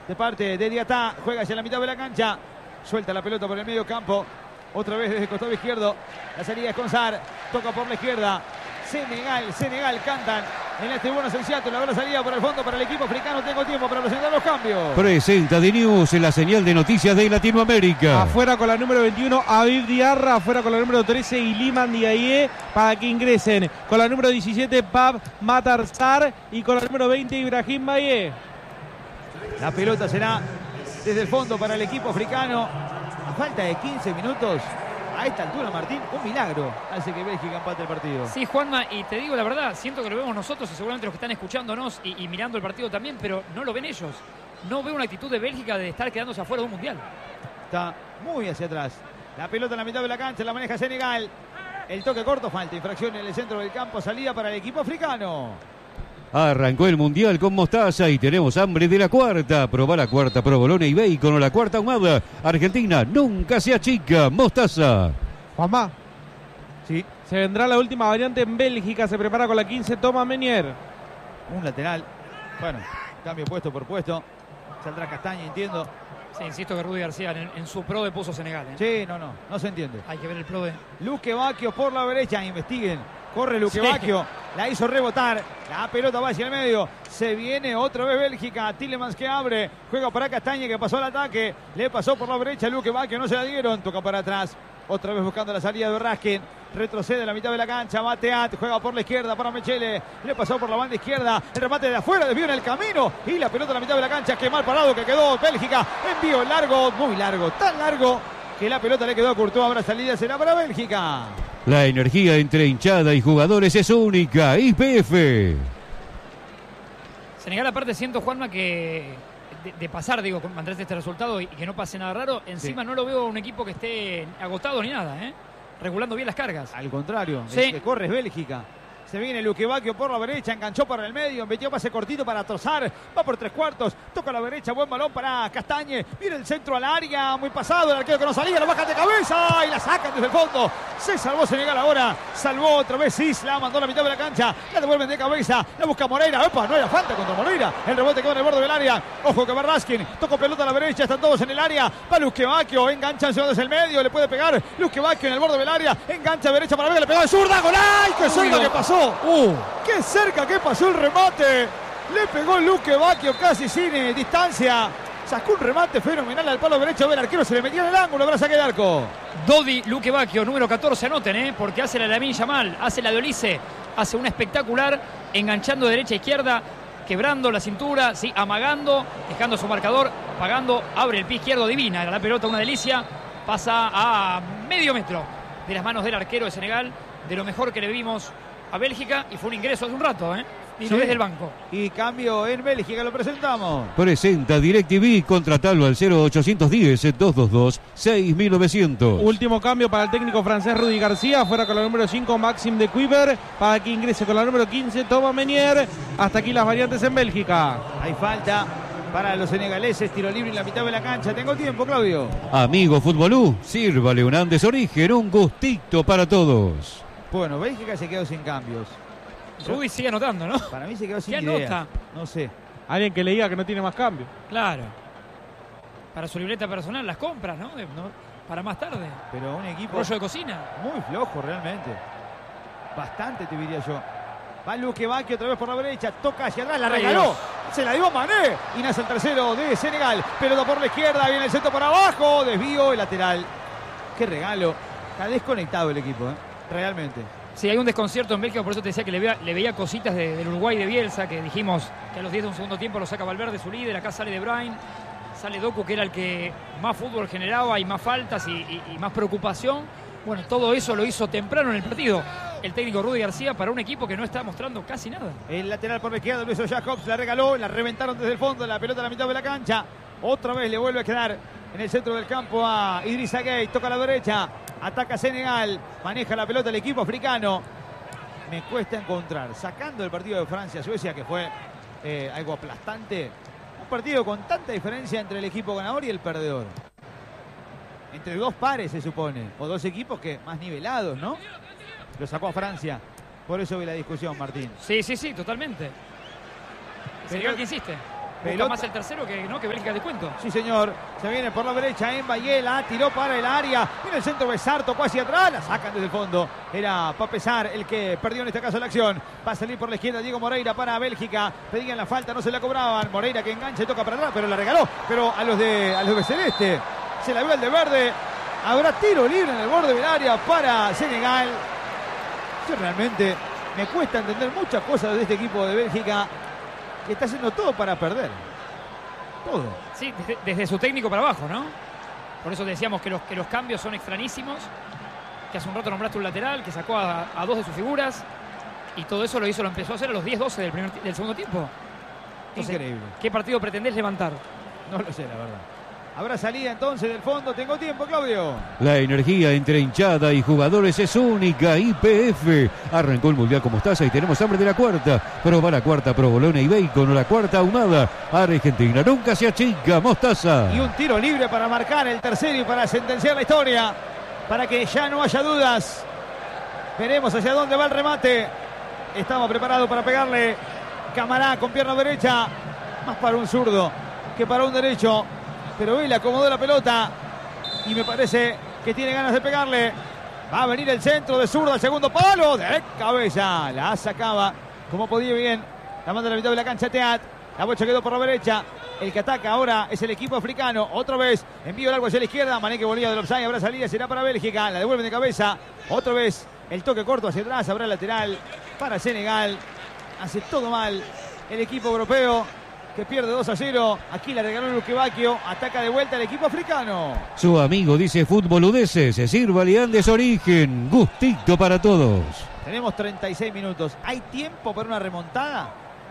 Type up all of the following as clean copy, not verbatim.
de parte de Diatá. Juega hacia la mitad de la cancha. Suelta la pelota por el medio campo. Otra vez desde el costado izquierdo. La salida es con Sar. Toca por la izquierda. Senegal cantan en las tribunas en Seattle. La salida por el fondo para el equipo africano. Tengo tiempo para presentar los cambios. Presenta The News en la señal de noticias de Latinoamérica. Afuera con la número 21, Aviv Diarra. Afuera con la número 13, Iliman Diaye. Para que ingresen con la número 17, Pab Matarsar. Y con la número 20, Ibrahim Baye. La pelota será desde el fondo para el equipo africano. A falta de 15 minutos. A esta altura, Martín, un milagro hace que Bélgica empate el partido. Sí, Juanma, y te digo la verdad, siento que lo vemos nosotros y seguramente los que están escuchándonos y mirando el partido también, pero no lo ven ellos. No veo una actitud de Bélgica de estar quedándose afuera de un mundial. Está muy hacia atrás. La pelota en la mitad de la cancha, la maneja Senegal. El toque corto, falta, infracción en el centro del campo, salida para el equipo africano. Arrancó el Mundial con mostaza y tenemos hambre de la cuarta. Probá la cuarta provolone y bacon o la cuarta ahumada. Argentina nunca se achica. Mostaza. Juanma. Sí. Se vendrá la última variante en Bélgica. Se prepara con la 15, Thomas Meunier. Un lateral. Bueno, cambio puesto por puesto. Saldrá Castaña, entiendo. Sí, insisto que Rudy García en su pro de puso Senegal. Sí, no se entiende. Hay que ver el pro de... Luque Bacchio por la derecha, investiguen. Corre Luque Bacchio, la hizo rebotar, la pelota va hacia el medio, se viene otra vez Bélgica, Tielemans que abre, juega para Castaña que pasó al ataque, le pasó por la derecha, Luque Bacchio no se la dieron, toca para atrás, otra vez buscando la salida de Raskin, retrocede a la mitad de la cancha, Mateat, juega por la izquierda para Mechele, le pasó por la banda izquierda, el remate de afuera, desvió en el camino, y la pelota a la mitad de la cancha, qué mal parado que quedó Bélgica, envío largo, muy largo, tan largo, que la pelota le quedó a Courtois, ahora salida será para Bélgica. La energía entre hinchada y jugadores es única. YPF. Senegal, aparte, siento, Juanma, que de pasar, digo, con mantener este resultado y que no pase nada raro, encima sí. No lo veo un equipo que esté agotado ni nada, regulando bien las cargas. Al contrario, sí. El que corre es Bélgica. Se viene Luque Bacchio por la derecha, enganchó para el medio, metió pase cortito para Trossard, va por tres cuartos, toca a la derecha, buen balón para Castañe, viene el centro al área, muy pasado, el arquero que no salía, lo bajan de cabeza y la sacan desde el fondo. Se salvó Senegal ahora, salvó otra vez Isla, mandó a la mitad de la cancha, la devuelven de cabeza, la busca Moreira, ¡epa! No hay falta contra Moreira, el rebote quedó en el borde del área, ojo que va Raskin, tocó pelota a la derecha, están todos en el área, va Luque Bacchio, engancha desde el medio, le puede pegar Luque Bacchio en el borde del área, engancha derecha para Vega, le pegó de zurda, ¡gol! ¡Ay, qué cerca que pasó! ¡Qué cerca que pasó el remate! Le pegó Luque Bacchio casi sin distancia. Sacó un remate fenomenal al palo derecho. El arquero se le metía en el ángulo. Habrá saque de arco. Dodi Luque Bacchio, número 14, anoten, porque hace la de Lamine Yamal, hace la de Olise, hace una espectacular, enganchando derecha a izquierda, quebrando la cintura, sí, amagando, dejando su marcador, pagando, abre el pie izquierdo, divina. Era la pelota, una delicia. Pasa a medio metro de las manos del arquero de Senegal, de lo mejor que le vimos a Bélgica, y fue un ingreso hace un rato, y no desde el banco. Y cambio en Bélgica, lo presentamos. Presenta DirecTV, contratalo al 0810-222-6900. Último cambio para el técnico francés Rudy García, fuera con la número 5 Maxime de Quiver, para que ingrese con la número 15 Thomas Meunier. Hasta aquí las variantes en Bélgica. Hay falta para los senegaleses, tiro libre en la mitad de la cancha. Tengo tiempo, Claudio. Amigo Futbolú, sírvale un Andes Origen, un gustito para todos. Bueno, Bélgica se quedó sin cambios. Rudy sigue anotando, ¿no? Para mí se quedó sin ¿Qué ideas. anota? No sé. Alguien que le diga que no tiene más cambios. Claro. Para su libreta personal las compras, ¿no? Para más tarde. Pero un equipo... rollo de cocina. Muy flojo, realmente. Bastante, te diría yo. Va Luque Bacchio otra vez por la derecha. Toca hacia atrás, la regaló. Se la dio Mané. Y nace el tercero de Senegal. Pelota por la izquierda, viene el centro por abajo. Desvío, el lateral. Qué regalo. Está desconectado el equipo, realmente. Sí, hay un desconcierto en Bélgica, por eso te decía que le veía cositas del Uruguay de Bielsa, que dijimos que a los 10 de un segundo tiempo lo saca Valverde, su líder. Acá sale De Bruyne, sale Doku, que era el que más fútbol generaba y más faltas y más preocupación. Bueno, todo eso lo hizo temprano en el partido el técnico Rudy García para un equipo que no está mostrando casi nada. El lateral por la izquierda, Luis Jacobs, la regaló, la reventaron desde el fondo, la pelota a la mitad de la cancha. Otra vez le vuelve a quedar en el centro del campo a Idrissa Gueye, toca a la derecha, ataca Senegal, maneja la pelota el equipo africano. Me cuesta encontrar, sacando el partido de Francia-Suecia, que fue algo aplastante, un partido con tanta diferencia entre el equipo ganador y el perdedor. Entre dos pares, se supone, o dos equipos que más nivelados, ¿no? Lo sacó a Francia, por eso vi la discusión, Martín. Sí, totalmente. Senegal, ¿qué insiste? Busca más el tercero que Bélgica de cuento. Sí, señor. Se viene por la derecha Mbaye, la tiró para el área. Viene el centro Besar, tocó hacia atrás. La sacan desde el fondo. Era Papesar el que perdió en este caso la acción. Va a salir por la izquierda Diego Moreira para Bélgica. Pedían la falta, no se la cobraban. Moreira que engancha y toca para atrás, pero la regaló. Pero a los de Celeste se la vio el de verde. Habrá tiro libre en el borde del área para Senegal. Yo realmente me cuesta entender muchas cosas de este equipo de Bélgica, que está haciendo todo para perder. Todo. Sí, desde su técnico para abajo, ¿no? Por eso decíamos que los cambios son extrañísimos. Que hace un rato nombraste un lateral, que sacó a dos de sus figuras. Y todo eso lo empezó a hacer a los 10-12 del segundo tiempo. Entonces, increíble. ¿Qué partido pretendés levantar? No lo sé, la verdad. Habrá salida entonces del fondo. Tengo tiempo, Claudio. La energía entre hinchada y jugadores es única. YPF. Arrancó el Mundial con mostaza y tenemos hambre de la cuarta. Proba la cuarta provolone y bacon o la cuarta ahumada. Argentina nunca se achica. Mostaza. Y un tiro libre para marcar el tercero y para sentenciar la historia. Para que ya no haya dudas. Veremos hacia dónde va el remate. Estamos preparados para pegarle. Camará con pierna derecha. Más para un zurdo que para un derecho. Pero él acomodó la pelota y me parece que tiene ganas de pegarle. Va a venir el centro de zurdo al segundo palo. De cabeza. La sacaba como podía bien. La manda a la mitad de la cancha Teat. La bocha quedó por la derecha. El que ataca ahora es el equipo africano. Otra vez envío largo hacia la izquierda. Mané que volvía del offside. Habrá salida. Será para Bélgica. La devuelven de cabeza. Otra vez el toque corto hacia atrás. Habrá lateral para Senegal. Hace todo mal el equipo europeo, que pierde 2-0. Aquí la regaló Luquevaquio. Ataca de vuelta el equipo africano. Su amigo dice fútbol UDS. Se sirva Liandes Origen. Gustito para todos. Tenemos 36 minutos. ¿Hay tiempo para una remontada?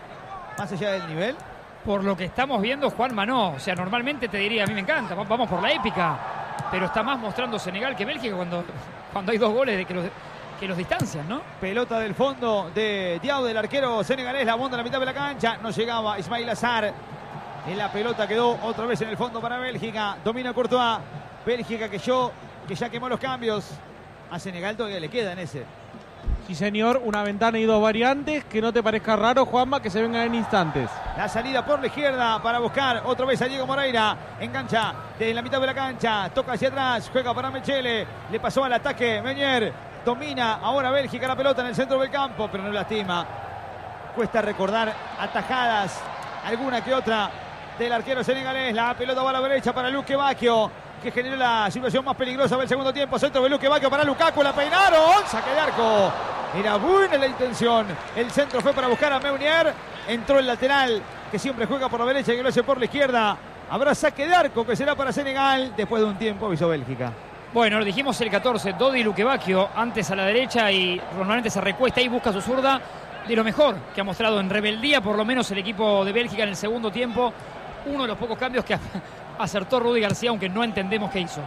Más allá del nivel. Por lo que estamos viendo, Juanma, no. O sea, normalmente te diría, a mí me encanta, vamos por la épica. Pero está más mostrando Senegal que Bélgica cuando hay 2 goles de que los distancian, ¿no? Pelota del fondo de Diao, del arquero senegalés. La monta a la mitad de la cancha. No llegaba Ismail Azar. Y la pelota quedó otra vez en el fondo para Bélgica. Domina Courtois. Bélgica que ya quemó los cambios. A Senegal todavía le queda en ese. Sí, señor, una ventana y 2 variantes. Que no te parezca raro, Juanma, que se vengan en instantes. La salida por la izquierda para buscar otra vez a Diego Moreira. Engancha de la mitad de la cancha. Toca hacia atrás. Juega para Mechele. Le pasó al ataque Meñer. Domina ahora Bélgica la pelota en el centro del campo, pero no lastima. Cuesta recordar atajadas, alguna que otra del arquero senegalés. La pelota va a la derecha para Luquevaquio, que generó la situación más peligrosa del segundo tiempo. Centro de Luquevaquio para Lukaku, la peinaron. Saque de arco. Era buena la intención. El centro fue para buscar a Meunier. Entró el lateral, que siempre juega por la derecha y que lo hace por la izquierda. Habrá saque de arco que será para Senegal. Después de un tiempo avisó Bélgica. Bueno, lo dijimos el 14, Dodi Luquevaquio antes a la derecha y normalmente se recuesta y busca su zurda. De lo mejor que ha mostrado en rebeldía, por lo menos el equipo de Bélgica en el segundo tiempo. Uno de los pocos cambios que acertó Rudy García, aunque no entendemos qué hizo.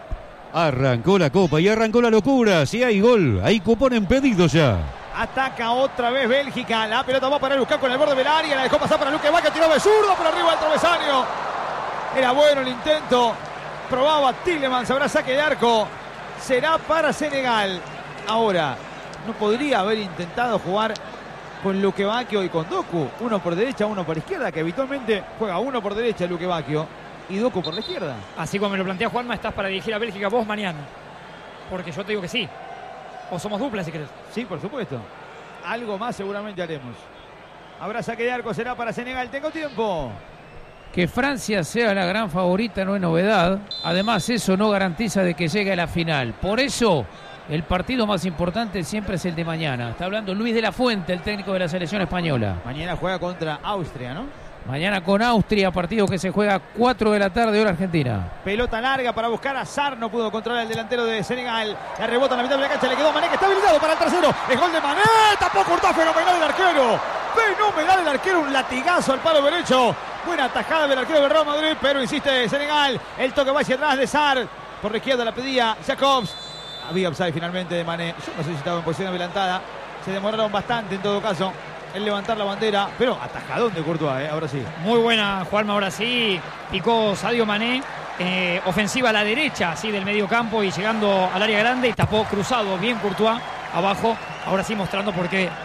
Arrancó la copa y arrancó la locura. Si hay gol, hay cupón en pedido ya. Ataca otra vez Bélgica. La pelota va para Lukaku en el borde del área. La dejó pasar para Luquevaquio. Tiró de zurdo por arriba del travesaño. Era bueno el intento. Probaba Tielemans, habrá saque de arco. Será para Senegal. Ahora, no podría haber intentado jugar con Luquevaquio y con Doku. Uno por derecha, uno por izquierda, que habitualmente juega uno por derecha Luquevaquio y Doku por la izquierda. Así como me lo plantea Juanma, estás para dirigir a Bélgica vos mañana. Porque yo te digo que sí. O somos dupla si querés. Sí, por supuesto. Algo más seguramente haremos. Habrá saque de arco, será para Senegal. Tengo tiempo. Que Francia sea la gran favorita no es novedad. Además, eso no garantiza de que llegue a la final. Por eso, el partido más importante siempre es el de mañana. Está hablando Luis de la Fuente, el técnico de la selección española. Mañana juega contra Austria, ¿no? Mañana con Austria, partido que se juega a 4 de la tarde, hora argentina. Pelota larga para buscar a Sarr. No pudo controlar el delantero de Senegal. La rebota en la mitad de la cancha. Le quedó Mané, que está habilitado para el tercero. Es gol de Mané. Tapó Courtois. Fenomenal el arquero. Fenomenal el arquero. Un latigazo al palo derecho. Buena atajada del arquero del Real Madrid. Pero insiste Senegal. El toque va hacia atrás de Sarr. Por la izquierda la pedía Jacobs. Había upside finalmente de Mané. Yo no sé si estaba en posición adelantada. Se demoraron bastante en todo caso el levantar la bandera, pero atajadón de Courtois, ahora sí. Muy buena, Juanma, ahora sí. Picó Sadio Mané, ofensiva a la derecha, así del medio campo y llegando al área grande y tapó cruzado bien Courtois abajo. Ahora sí mostrando por qué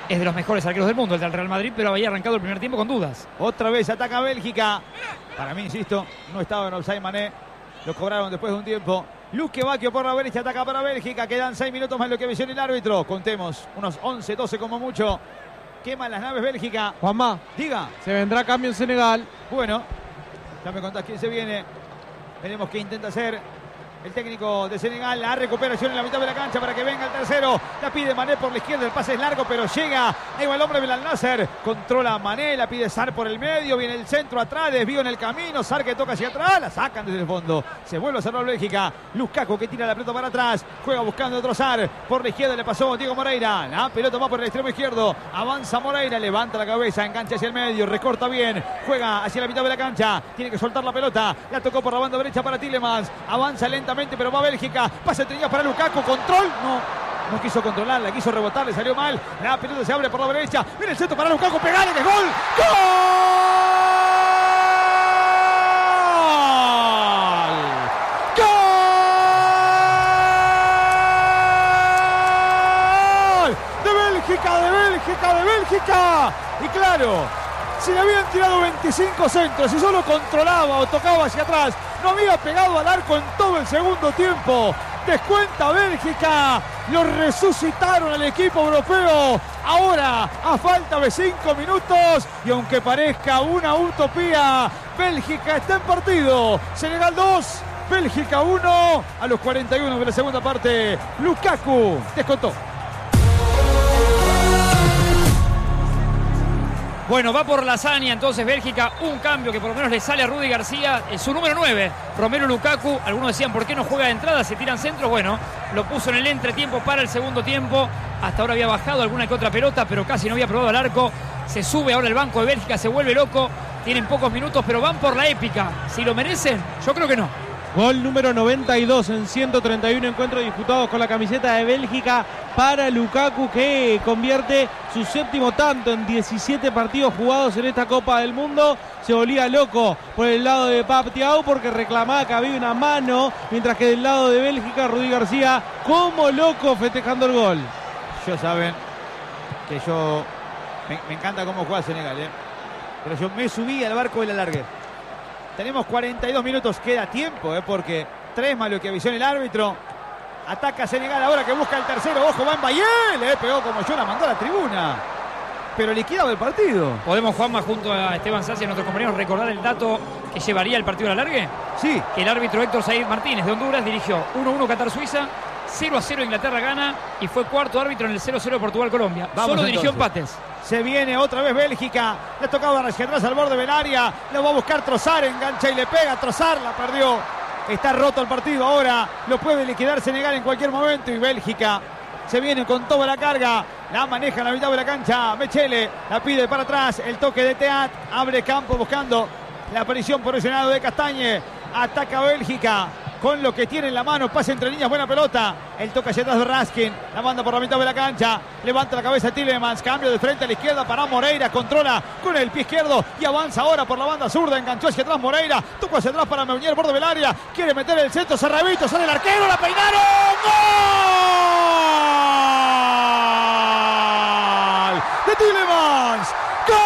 es de los mejores arqueros del mundo, el del Real Madrid, pero había arrancado el primer tiempo con dudas. Otra vez ataca Bélgica. Para mí, insisto, no estaba en offside Mané. Lo cobraron después de un tiempo. Luque Bacchio por la derecha, ataca para Bélgica. Quedan 6 minutos más lo que visiona el árbitro. Contemos, unos 11, 12 como mucho. Queman las naves Bélgica. Juanma, Diga. se vendrá cambio en Senegal. Bueno, ya me contás quién se viene. Veremos qué intenta hacer el técnico de Senegal. La recuperación en la mitad de la cancha para que venga el tercero. La pide Mané por la izquierda. El pase es largo, pero llega. Ahí va el hombre Belal Nasser. Controla a Mané. La pide Sar por el medio. Viene el centro atrás. Desvío en el camino. Sar que toca hacia atrás. La sacan desde el fondo. Se vuelve a cerrar Bélgica. Lukaku que tira la pelota para atrás. Juega buscando otro Sar. Por la izquierda le pasó Diego Moreira. La pelota va por el extremo izquierdo. Avanza Moreira. Levanta la cabeza. Engancha hacia el medio. Recorta bien. Juega hacia la mitad de la cancha. Tiene que soltar la pelota. La tocó por la banda derecha para Tielemans. Avanza lentamente, pero va Bélgica. Pasa el Triñas para Lukaku. Control. No quiso controlarla. Quiso rebotar. Le salió mal. La pelota se abre por la derecha. Viene el centro para Lukaku. Pegale que es gol. De Bélgica. Y claro, si le habían tirado 25 centros y solo controlaba o tocaba hacia atrás, no había pegado al arco en todo el segundo tiempo. Descuenta Bélgica. Lo resucitaron al equipo europeo. Ahora, a falta de 5 minutos, y aunque parezca una utopía, Bélgica está en partido. Senegal 2, Bélgica 1. A los 41 de la segunda parte, Lukaku descontó. Bueno, va por Lasaña entonces Bélgica, un cambio que por lo menos le sale a Rudy García, su número 9, Romelu Lukaku. Algunos decían, ¿por qué no juega de entrada? Se tiran centros. Bueno, lo puso en el entretiempo para el segundo tiempo. Hasta ahora había bajado alguna que otra pelota, pero casi no había probado el arco. Se sube ahora el banco de Bélgica, se vuelve loco. Tienen pocos minutos, pero van por la épica. ¿Si lo merecen? Yo creo que no. Gol número 92 en 131 encuentros disputados con la camiseta de Bélgica para Lukaku, que convierte su séptimo tanto en 17 partidos jugados en esta Copa del Mundo. Se volvía loco por el lado de Pape Thiaw porque reclamaba que había una mano, mientras que del lado de Bélgica, Rudy García como loco festejando el gol. Ya saben que yo me encanta cómo juega Senegal, pero yo me subí al barco del alargue. Tenemos 42 minutos, queda tiempo, porque 3 más lo que avisó el árbitro. Ataca Senegal ahora que busca el tercero. Ojo, va en Bayel, pegó como yo, la mandó a la tribuna. Pero liquidado el partido. ¿Podemos, Juanma, junto a Esteban Sacia, nuestros compañeros, recordar el dato que llevaría el partido al alargue? Sí. El árbitro Héctor Said Martínez de Honduras dirigió 1-1 Qatar-Suiza, 0-0 Inglaterra-Ghana y fue cuarto árbitro en el 0-0 de Portugal-Colombia. Solo dirigió empates. Se viene otra vez Bélgica. Le tocaba hacia atrás al borde del área. Lo va a buscar Trossard. Engancha y le pega. Trossard la perdió. Está roto el partido ahora. Lo puede liquidar Senegal en cualquier momento. Y Bélgica se viene con toda la carga. La maneja en la mitad de la cancha. Mechele la pide para atrás. El toque de Teat. Abre campo buscando la aparición por ese lado de Castañe. Ataca Bélgica. Con lo que tiene en la mano, pasa entre líneas, buena pelota. El toque hacia atrás de Raskin, la manda por la mitad de la cancha. Levanta la cabeza Tielemans, cambio de frente a la izquierda para Moreira. Controla con el pie izquierdo y avanza ahora por la banda zurda. Enganchó hacia atrás Moreira, tocó hacia atrás para Meunier, borde del área. Quiere meter el centro, Cerravito, sale el arquero, la peinaron. ¡Gol! De Tielemans. ¡Gol!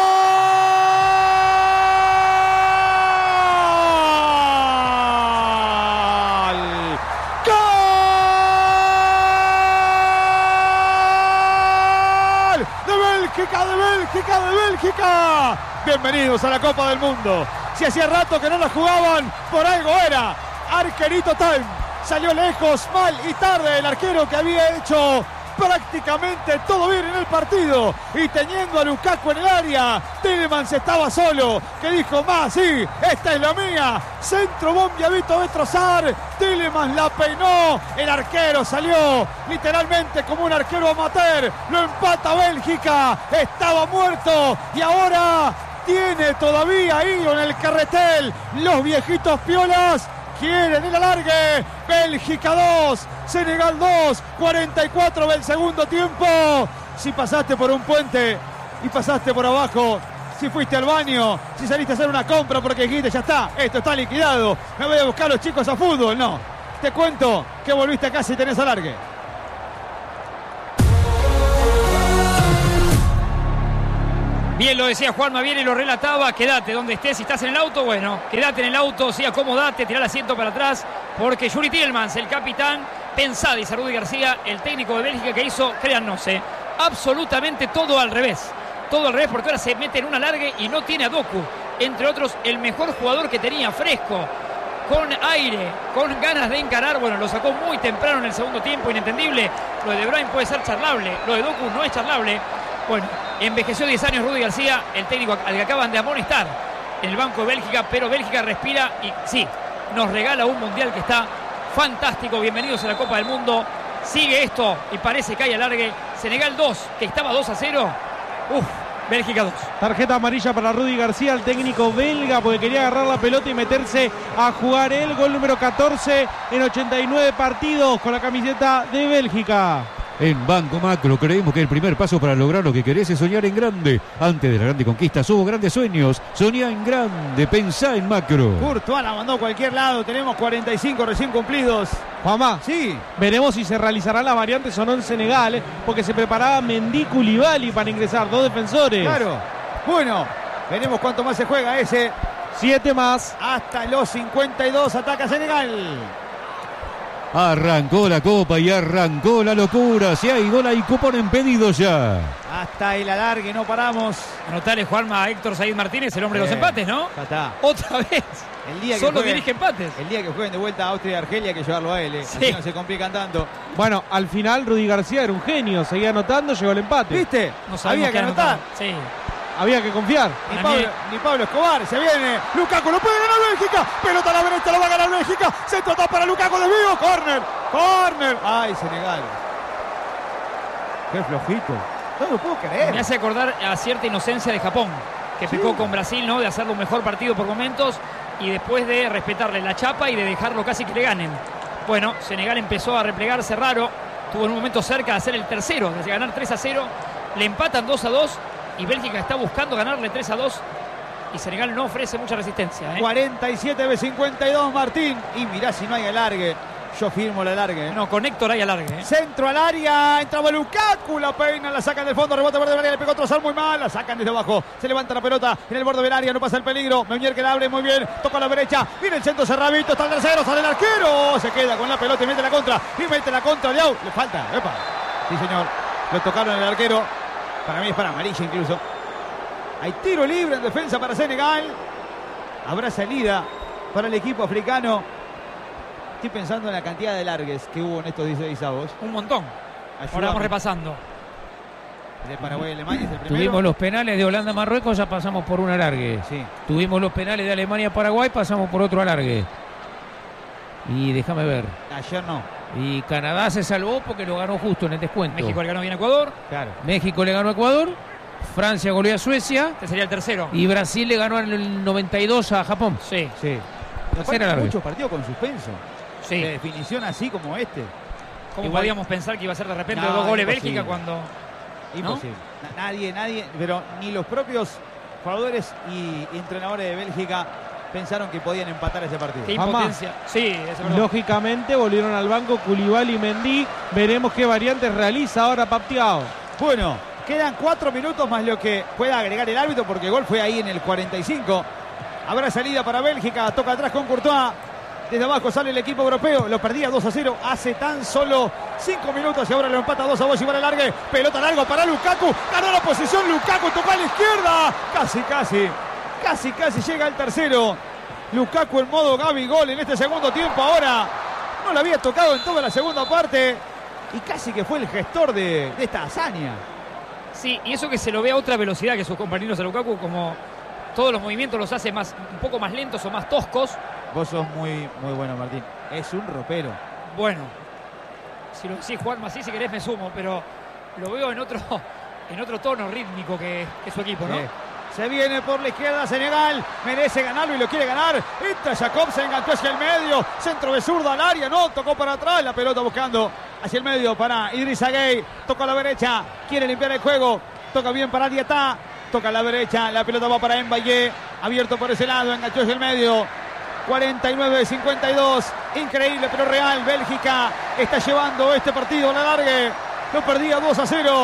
De Bélgica. Bienvenidos a la Copa del Mundo. Si hacía rato que no la jugaban, por algo era. Arquerito time. Salió lejos, mal y tarde el arquero que había hecho prácticamente todo bien en el partido. Y teniendo a Lukaku en el área, Tielemans estaba solo, que dijo, más, sí, esta es la mía. Centro bombeadito de Trossard. Tielemans la peinó. El arquero salió literalmente como un arquero amateur. Lo empata Bélgica. Estaba muerto y ahora tiene todavía hilo en el carretel. Los viejitos piolas quieren el alargue. Bélgica 2, Senegal 2, 44 del segundo tiempo. Si pasaste por un puente y pasaste por abajo, si fuiste al baño, si saliste a hacer una compra porque dijiste, ya está, esto está liquidado, me voy a buscar a los chicos a fútbol. No, te cuento que volviste a casa y tenés alargue. Bien lo decía Juanma, bien y lo relataba. Quédate donde estés, si estás en el auto, bueno, quédate en el auto, sí, acomodate, tirá el asiento para atrás, porque Yuri Tielemans, el capitán, pensá, dice Rudy García, el técnico de Bélgica, que hizo, créannos, absolutamente todo al revés. Todo al revés, porque ahora se mete en un alargue y no tiene a Doku. Entre otros, el mejor jugador que tenía, fresco, con aire, con ganas de encarar. Bueno, lo sacó muy temprano en el segundo tiempo, inentendible. Lo de De Bruyne puede ser charlable, lo de Doku no es charlable. Bueno, envejeció 10 años Rudy García, el técnico al que acaban de amonestar en el banco de Bélgica, pero Bélgica respira y sí, nos regala un mundial que está fantástico. Bienvenidos a la Copa del Mundo. Sigue esto y parece que hay alargue. Senegal 2, que estaba 2-0. Bélgica 2. Tarjeta amarilla para Rudy García, el técnico belga, porque quería agarrar la pelota y meterse a jugar el gol número 14 en 89 partidos con la camiseta de Bélgica. En Banco Macro creemos que el primer paso para lograr lo que querés es soñar en grande. Antes de la grande conquista hubo grandes sueños. Soñá en grande, pensá en macro. Courtois la mandó a cualquier lado. Tenemos 45 recién cumplidos. Juanma, sí. Veremos si se realizarán las variantes o no en Senegal, porque se preparaba Mendy, Koulibaly para ingresar, 2 defensores. Claro. Bueno, veremos cuánto más se juega ese. 7 más. Hasta los 52 ataca Senegal. Arrancó la Copa y arrancó la locura. Si hay gol, hay cupón en pedido ya. Hasta el alargue, no paramos. Anotale, Juanma, a Héctor Said Martínez, el hombre de los empates, ¿no? Ya está. Otra vez. El día que solo jueguen, dirige empates. El día que jueguen de vuelta a Austria y Argelia hay que llevarlo a él. Sí. Así no se complican tanto. Bueno, al final Rudy García era un genio. Seguía anotando, llegó el empate. ¿Viste? No Había que anotar. Sí. Había que confiar. Ni Pablo Escobar, se viene. Lukaku lo puede ganar Bélgica. Pelota a la derecha, lo va a ganar Bélgica. Centro atrás para Lukaku, desvío. Corner. Ay, Senegal. Qué flojito. No lo puedo creer. Me hace acordar a cierta inocencia de Japón, que pecó con Brasil, ¿no? De hacerle un mejor partido por momentos y después de respetarle la chapa y de dejarlo casi que le ganen. Bueno, Senegal empezó a replegarse raro. Tuvo en un momento cerca de hacer el tercero, de ganar 3-0. Le empatan 2-2. Y Bélgica está buscando ganarle 3-2. Y Senegal no ofrece mucha resistencia. 47-52, Martín. Y mirá si no hay alargue. Yo firmo el alargue. No, con Héctor hay alargue. Centro al área. Entraba Lukaku. La peina, la sacan del fondo. Rebote verde del área. Le pegó Trossard muy mal. La sacan desde abajo. Se levanta la pelota en el borde del área. No pasa el peligro. Meunier que la abre muy bien. Toca a la derecha. Viene el centro cerradito. Está el tercero. Sale el arquero. Se queda con la pelota y mete la contra. Leao. Le falta. ¡Epa! Sí, señor. Lo tocaron el arquero. Para mí es para amarilla incluso. Hay tiro libre en defensa para Senegal. Habrá salida para el equipo africano. Estoy pensando en la cantidad de largues que hubo en estos 16 avos. Un montón. Ahora vamos repasando. De Paraguay y Alemania es el primero. Tuvimos los penales de Holanda-Marruecos, ya pasamos por un alargue. Sí. Tuvimos los penales de Alemania-Paraguay, pasamos por otro alargue. Y déjame ver. Ayer no. Y Canadá se salvó porque lo ganó justo en el descuento. México le ganó bien a Ecuador. Claro. México le ganó a Ecuador. Francia goleó a Suecia. Este sería el tercero. Y Brasil le ganó en el 92 a Japón. Sí. Muchos partidos con suspenso. Sí. De definición así como este. ¿Cómo Igual podíamos pensar que iba a ser de repente No, 2 goles imposible. Bélgica cuando... Imposible. Nadie, pero ni los propios jugadores y entrenadores de Bélgica pensaron que podían empatar ese partido. Qué impotencia. Sí, es verdad. Lógicamente volvieron al banco Koulibaly y Mendy. Veremos qué variantes realiza ahora Paptiao. Bueno, quedan 4 minutos más lo que pueda agregar el árbitro porque el gol fue ahí en el 45. Habrá salida para Bélgica, toca atrás con Courtois. Desde abajo sale el equipo europeo, lo perdía 2-0 hace tan solo 5 minutos y ahora lo empata 2-2 y va al largue. Pelota largo para Lukaku, ganó la posición Lukaku, tocó a la izquierda. Casi llega el tercero. Lukaku en modo Gabigol en este segundo tiempo ahora. No lo había tocado en toda la segunda parte y casi que fue el gestor de esta hazaña. Sí, y eso que se lo ve a otra velocidad que sus compañeros a Lukaku, como todos los movimientos los hace un poco más lentos o más toscos. Vos sos muy bueno, Martín. Es un ropero. Bueno, si lo decís, Juanma, sí, si querés me sumo, pero lo veo en otro tono rítmico que su equipo, ¿no? Se viene por la izquierda Senegal, merece ganarlo y lo quiere ganar. Entra Jacob, se enganchó hacia el medio, centro de zurdo al área, no, tocó para atrás, la pelota buscando hacia el medio para Idrissa Gueye, toca a la derecha, quiere limpiar el juego, toca bien para Diatá, toca a la derecha, la pelota va para Mbaye, abierto por ese lado, enganchó hacia el medio. 49-52, increíble pero real. Bélgica está llevando este partido a la largue. Lo perdía 2-0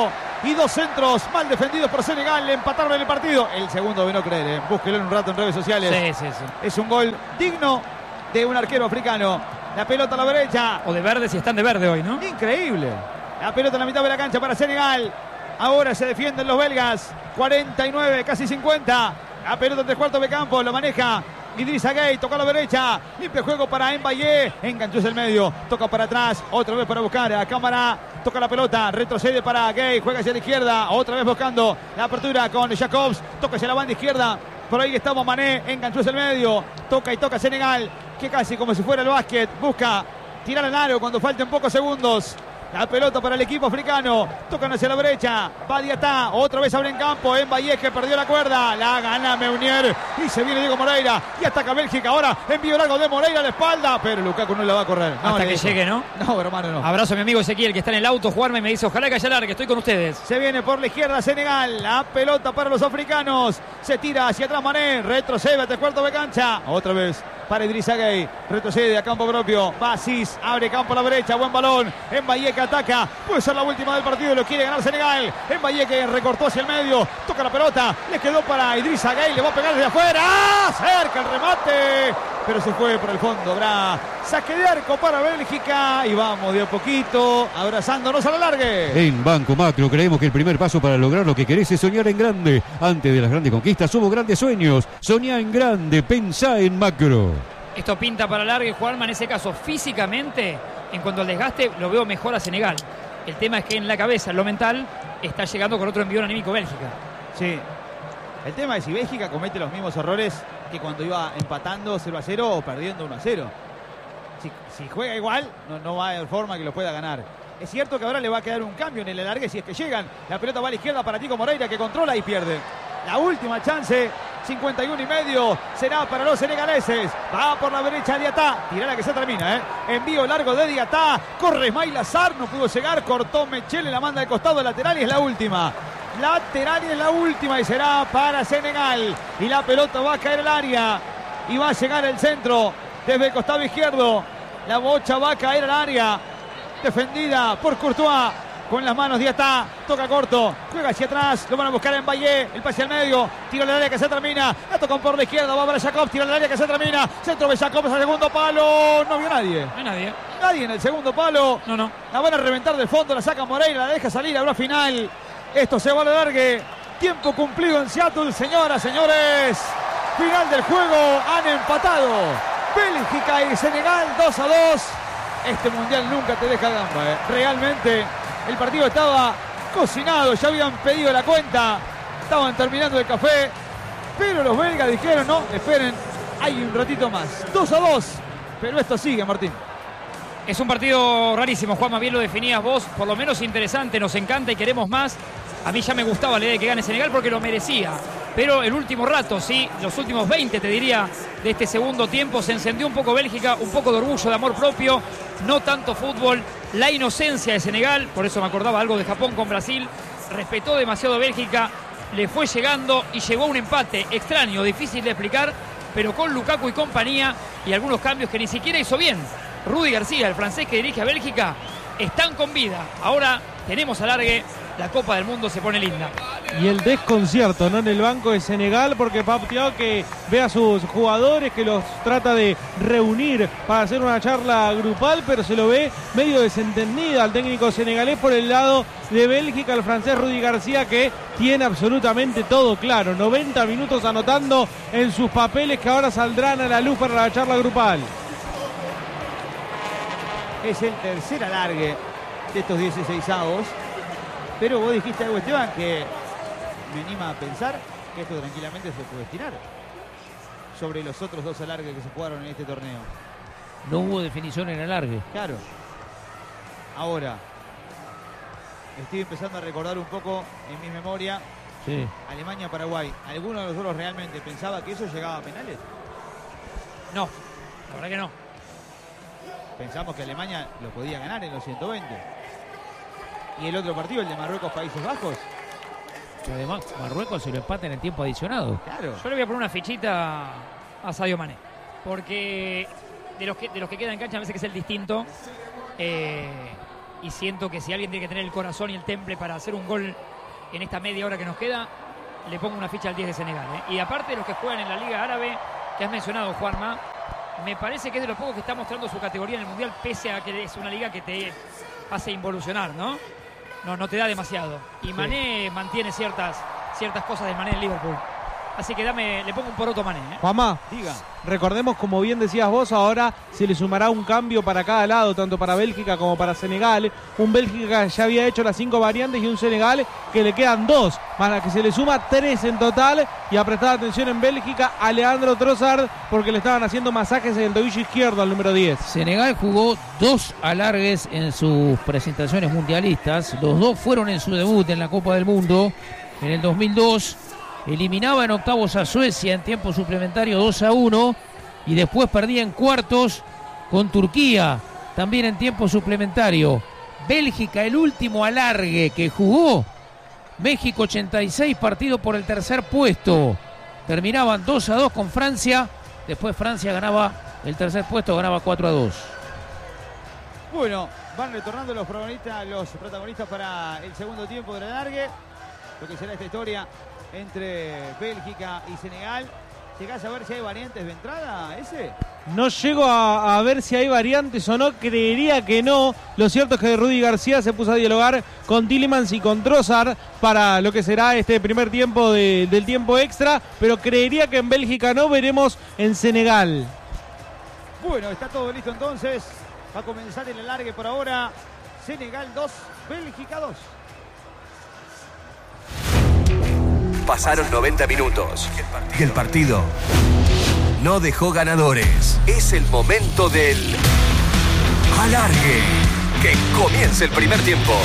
y 2 centros mal defendidos por Senegal. Le empataron en el partido. El segundo de no creer, búsquelo en un rato en redes sociales. Sí. Es un gol digno de un arquero africano. La pelota a la derecha. O de verde si están de verde hoy, ¿no? Increíble. La pelota en la mitad de la cancha para Senegal. Ahora se defienden los belgas. 49, casi 50. La pelota en 3/4 de campo. Lo maneja Idrissa Gueye. Toca a la derecha. Limpio juego para Mbaye. Enganchó el medio. Toca para atrás. Otra vez para buscar a Cámara. Toca la pelota. Retrocede para Gueye. Juega hacia la izquierda. Otra vez buscando la apertura con Jacobs. Toca hacia la banda izquierda. Por ahí estamos Mané. Enganchó el medio. Toca y toca Senegal. Que casi como si fuera el básquet. Busca tirar al aro cuando falten pocos segundos. La pelota para el equipo africano. Tocan hacia la brecha. Va Diatá. Otra vez abre en campo. Mbaye que perdió la cuerda. La gana Meunier. Y se viene Diego Moreira. Y ataca Bélgica. Ahora envío largo de Moreira a la espalda. Pero Lukaku no la va a correr. No, hasta que llegue, ¿no? No, hermano, no. Abrazo a mi amigo Ezequiel que está en el auto. Jugarme y me dice, ojalá que haya largue. Estoy con ustedes. Se viene por la izquierda Senegal. La pelota para los africanos. Se tira hacia atrás Mané. Retrocede a 3/4 de cancha. Otra vez para Idrissa Gueye. Retrocede a campo propio. Va Cis. Abre campo a la derecha. Buen balón. Mbaye que ataca. Puede ser la última del partido. Lo quiere ganar Senegal. Mbaye que recortó hacia el medio. Toca la pelota. Le quedó para Idrissa Gueye. Le va a pegar desde afuera. ¡Ah! Cerca el remate. Pero se fue por el fondo. Habrá saque de arco para Bélgica. Y vamos de a poquito. Abrazándonos a la largue. En Banco Macro creemos que el primer paso para lograr lo que querés es soñar en grande. Antes de las grandes conquistas somos grandes sueños. Soñá en grande. Pensá en macro. Esto pinta para largue, Juanma. En ese caso, físicamente, en cuanto al desgaste, lo veo mejor a Senegal. El tema es que en la cabeza, en lo mental, está llegando con otro envión anímico Bélgica. Sí. El tema es si Bélgica comete los mismos errores que cuando iba empatando 0-0 o perdiendo 1-0. Si juega igual, no va a haber forma que lo pueda ganar. Es cierto que ahora le va a quedar un cambio en el alargue si es que llegan. La pelota va a la izquierda para Diego Moreira que controla y pierde. La última chance, 51,5, será para los senegaleses. Va por la derecha Diatá. Tirala que se termina, Envío largo de Diatá. Corre Ismail Azar, no pudo llegar. Cortó Mechele, la manda de costado lateral y es la última. Lateral y es la última y será para Senegal. Y la pelota va a caer al área. Y va a llegar el centro desde el costado izquierdo. La bocha va a caer al área. Defendida por Courtois. Con las manos Diatá, toca corto, juega hacia atrás, lo van a buscar en Mbaye, el pase al medio, tiro al área que se termina, la tocan por la izquierda, va para Jacobs, tiro al área que se termina, centro de Jacobs al segundo palo, no vio nadie. No hay nadie. Nadie en el segundo palo. No. La van a reventar del fondo, la saca Moreira, la deja salir, habrá final. Esto se va a la largue. Tiempo cumplido en Seattle, señoras, señores. Final del juego, han empatado Bélgica y Senegal 2-2. Este mundial nunca te deja gamba, Realmente el partido estaba cocinado, ya habían pedido la cuenta, estaban terminando el café, pero los belgas dijeron, no, esperen, hay un ratito más. 2-2, pero esto sigue, Martín. Es un partido rarísimo, Juanma, bien lo definías vos, por lo menos interesante, nos encanta y queremos más. A mí ya me gustaba la idea de que gane Senegal porque lo merecía. Pero el último rato, sí, los últimos 20, te diría, de este segundo tiempo, se encendió un poco Bélgica, un poco de orgullo, de amor propio, no tanto fútbol, la inocencia de Senegal, por eso me acordaba algo de Japón con Brasil, respetó demasiado a Bélgica, le fue llegando y llegó a un empate extraño, difícil de explicar, pero con Lukaku y compañía y algunos cambios que ni siquiera hizo bien. Rudi García, el francés que dirige a Bélgica, están con vida. Ahora tenemos alargue, la Copa del Mundo se pone linda. Y el desconcierto, ¿no? En el banco de Senegal, porque Pau Thiaw que ve a sus jugadores, que los trata de reunir para hacer una charla grupal, pero se lo ve medio desentendido al técnico senegalés. Por el lado de Bélgica, el francés Rudi García, que tiene absolutamente todo claro. 90 minutos anotando en sus papeles que ahora saldrán a la luz para la charla grupal. Es el tercer alargue de estos 16avos. Pero vos dijiste algo, Esteban, que me anima a pensar que esto tranquilamente se puede estirar sobre los otros dos alargues que se jugaron en este torneo. No hubo definición en alargue. Claro. Ahora, estoy empezando a recordar un poco en mi memoria. Sí. Alemania-Paraguay. ¿Alguno de nosotros realmente pensaba que eso llegaba a penales? No, la verdad que no. Pensamos que Alemania lo podía ganar en los 120. Y el otro partido, el de Marruecos-Países Bajos. Que además Marruecos se lo empata en el tiempo adicionado. Claro. Yo le voy a poner una fichita a Sadio Mané. Porque de los que quedan en cancha me parece que es el distinto. Y siento que si alguien tiene que tener el corazón y el temple para hacer un gol en esta media hora que nos queda, le pongo una ficha al 10 de Senegal. Y aparte de los que juegan en la Liga Árabe, que has mencionado, Juanma, me parece que es de los pocos que está mostrando su categoría en el Mundial, pese a que es una liga que te hace involucionar, ¿no? No te da demasiado. Y Mané mantiene ciertas cosas de Mané en Liverpool. Así que le pongo un poroto a Mané. Juanma, Diga. recordemos, como bien decías vos, ahora se le sumará un cambio para cada lado, tanto para Bélgica como para Senegal. Un Bélgica ya había hecho las 5 variantes y un Senegal que le quedan 2, para que se le suma 3 en total. Y a prestar atención en Bélgica a Leandro Trossard, porque le estaban haciendo masajes en el tobillo izquierdo al número 10. Senegal jugó 2 alargues en sus presentaciones mundialistas. Los 2 fueron en su debut en la Copa del Mundo en el 2002. Eliminaba en octavos a Suecia en tiempo suplementario 2-1 y después perdía en cuartos con Turquía, también en tiempo suplementario. Bélgica, el último alargue que jugó, México 86, partido por el tercer puesto. Terminaban 2-2 con Francia, después Francia ganaba el tercer puesto, ganaba 4-2. Bueno, van retornando los protagonistas para el segundo tiempo del alargue, lo que será esta historia entre Bélgica y Senegal. ¿Llegás a ver si hay variantes de entrada, ese? No llego a ver si hay variantes o no, creería que no. Lo cierto es que Rudy García se puso a dialogar con Tielemans y con Trossard para lo que será este primer tiempo del tiempo extra, pero creería que en Bélgica no, veremos en Senegal. Bueno, está todo listo entonces. Va a comenzar el alargue por ahora. Senegal 2, Bélgica 2. Pasaron 90 minutos y el partido no dejó ganadores. Es el momento del alargue. Que comience el primer tiempo.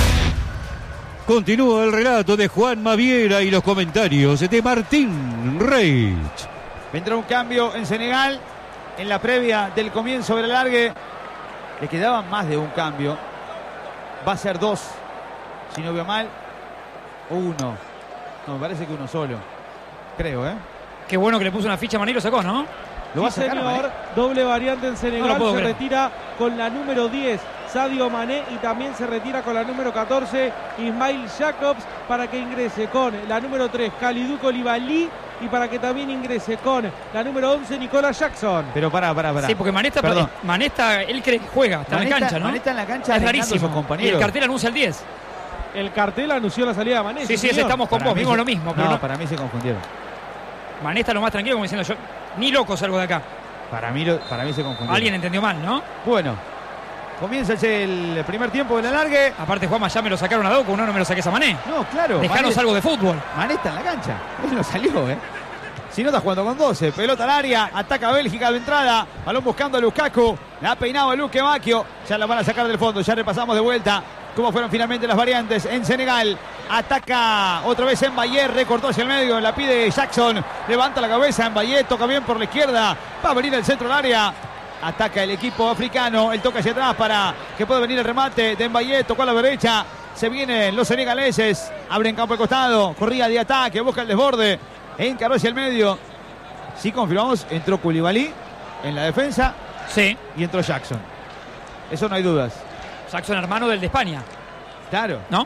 Continúa el relato de Juan Maviera y los comentarios de Martín Reich. Vendrá un cambio en Senegal. En la previa del comienzo del alargue le quedaban más de un cambio. Va a ser 2, si no veo mal, o 1. No, me parece que uno solo. Creo, Qué bueno que le puso una ficha a Mané y lo sacó, ¿no? ¿Lo va a sacar, señor, Mané? doble variante en Senegal, No lo puedo se creer. retira con la número 10 Sadio Mané y también se retira con la número 14 Ismail Jacobs, para que ingrese con la número 3 Kalidou Koulibaly y para que también ingrese con la número 11 Nicolas Jackson. Pero pará. Sí, porque Mané está, él cree que juega, está en la cancha, ¿no? Mané está en la cancha Es arreglando a rarísimo. sus Y compañeros. el cartel anuncia el 10. El cartel anunció la salida de Mané. Sí, señor. estamos con Para vos, mí vimos se- lo mismo. Pero no, para mí se confundieron. Mané está lo más tranquilo como diciendo yo, ni loco salgo de acá. Para mí se confundieron. Alguien entendió mal, ¿no? Bueno, comienza el primer tiempo del alargue. Aparte, Juanma, ya me lo sacaron a Doku, no me lo saques a Mané. No, claro. Dejanos Mané- algo de fútbol. Mané está en la cancha. Él no salió, Si no, está jugando con 12. Pelota al área. Ataca Bélgica de entrada. Balón buscando a Lukaku. La ha peinado a Luque Bacchio. Ya la van a sacar del fondo. Ya repasamos de vuelta cómo fueron finalmente las variantes en Senegal. Ataca otra vez Mbaye. Recortó hacia el medio. La pide Jackson. Levanta la cabeza. Mbaye toca bien por la izquierda. Va a venir el centro del área. Ataca el equipo africano. El toque hacia atrás para que pueda venir el remate de Mbaye. Tocó a la derecha. Se vienen los senegaleses. Abren campo de costado. Corría de ataque. Busca el desborde. Encaró hacia el medio. Sí, confirmamos. Entró Koulibaly en la defensa. Sí, Y entró Jackson. Eso no hay dudas. Jackson, hermano del de España, Claro. ¿no?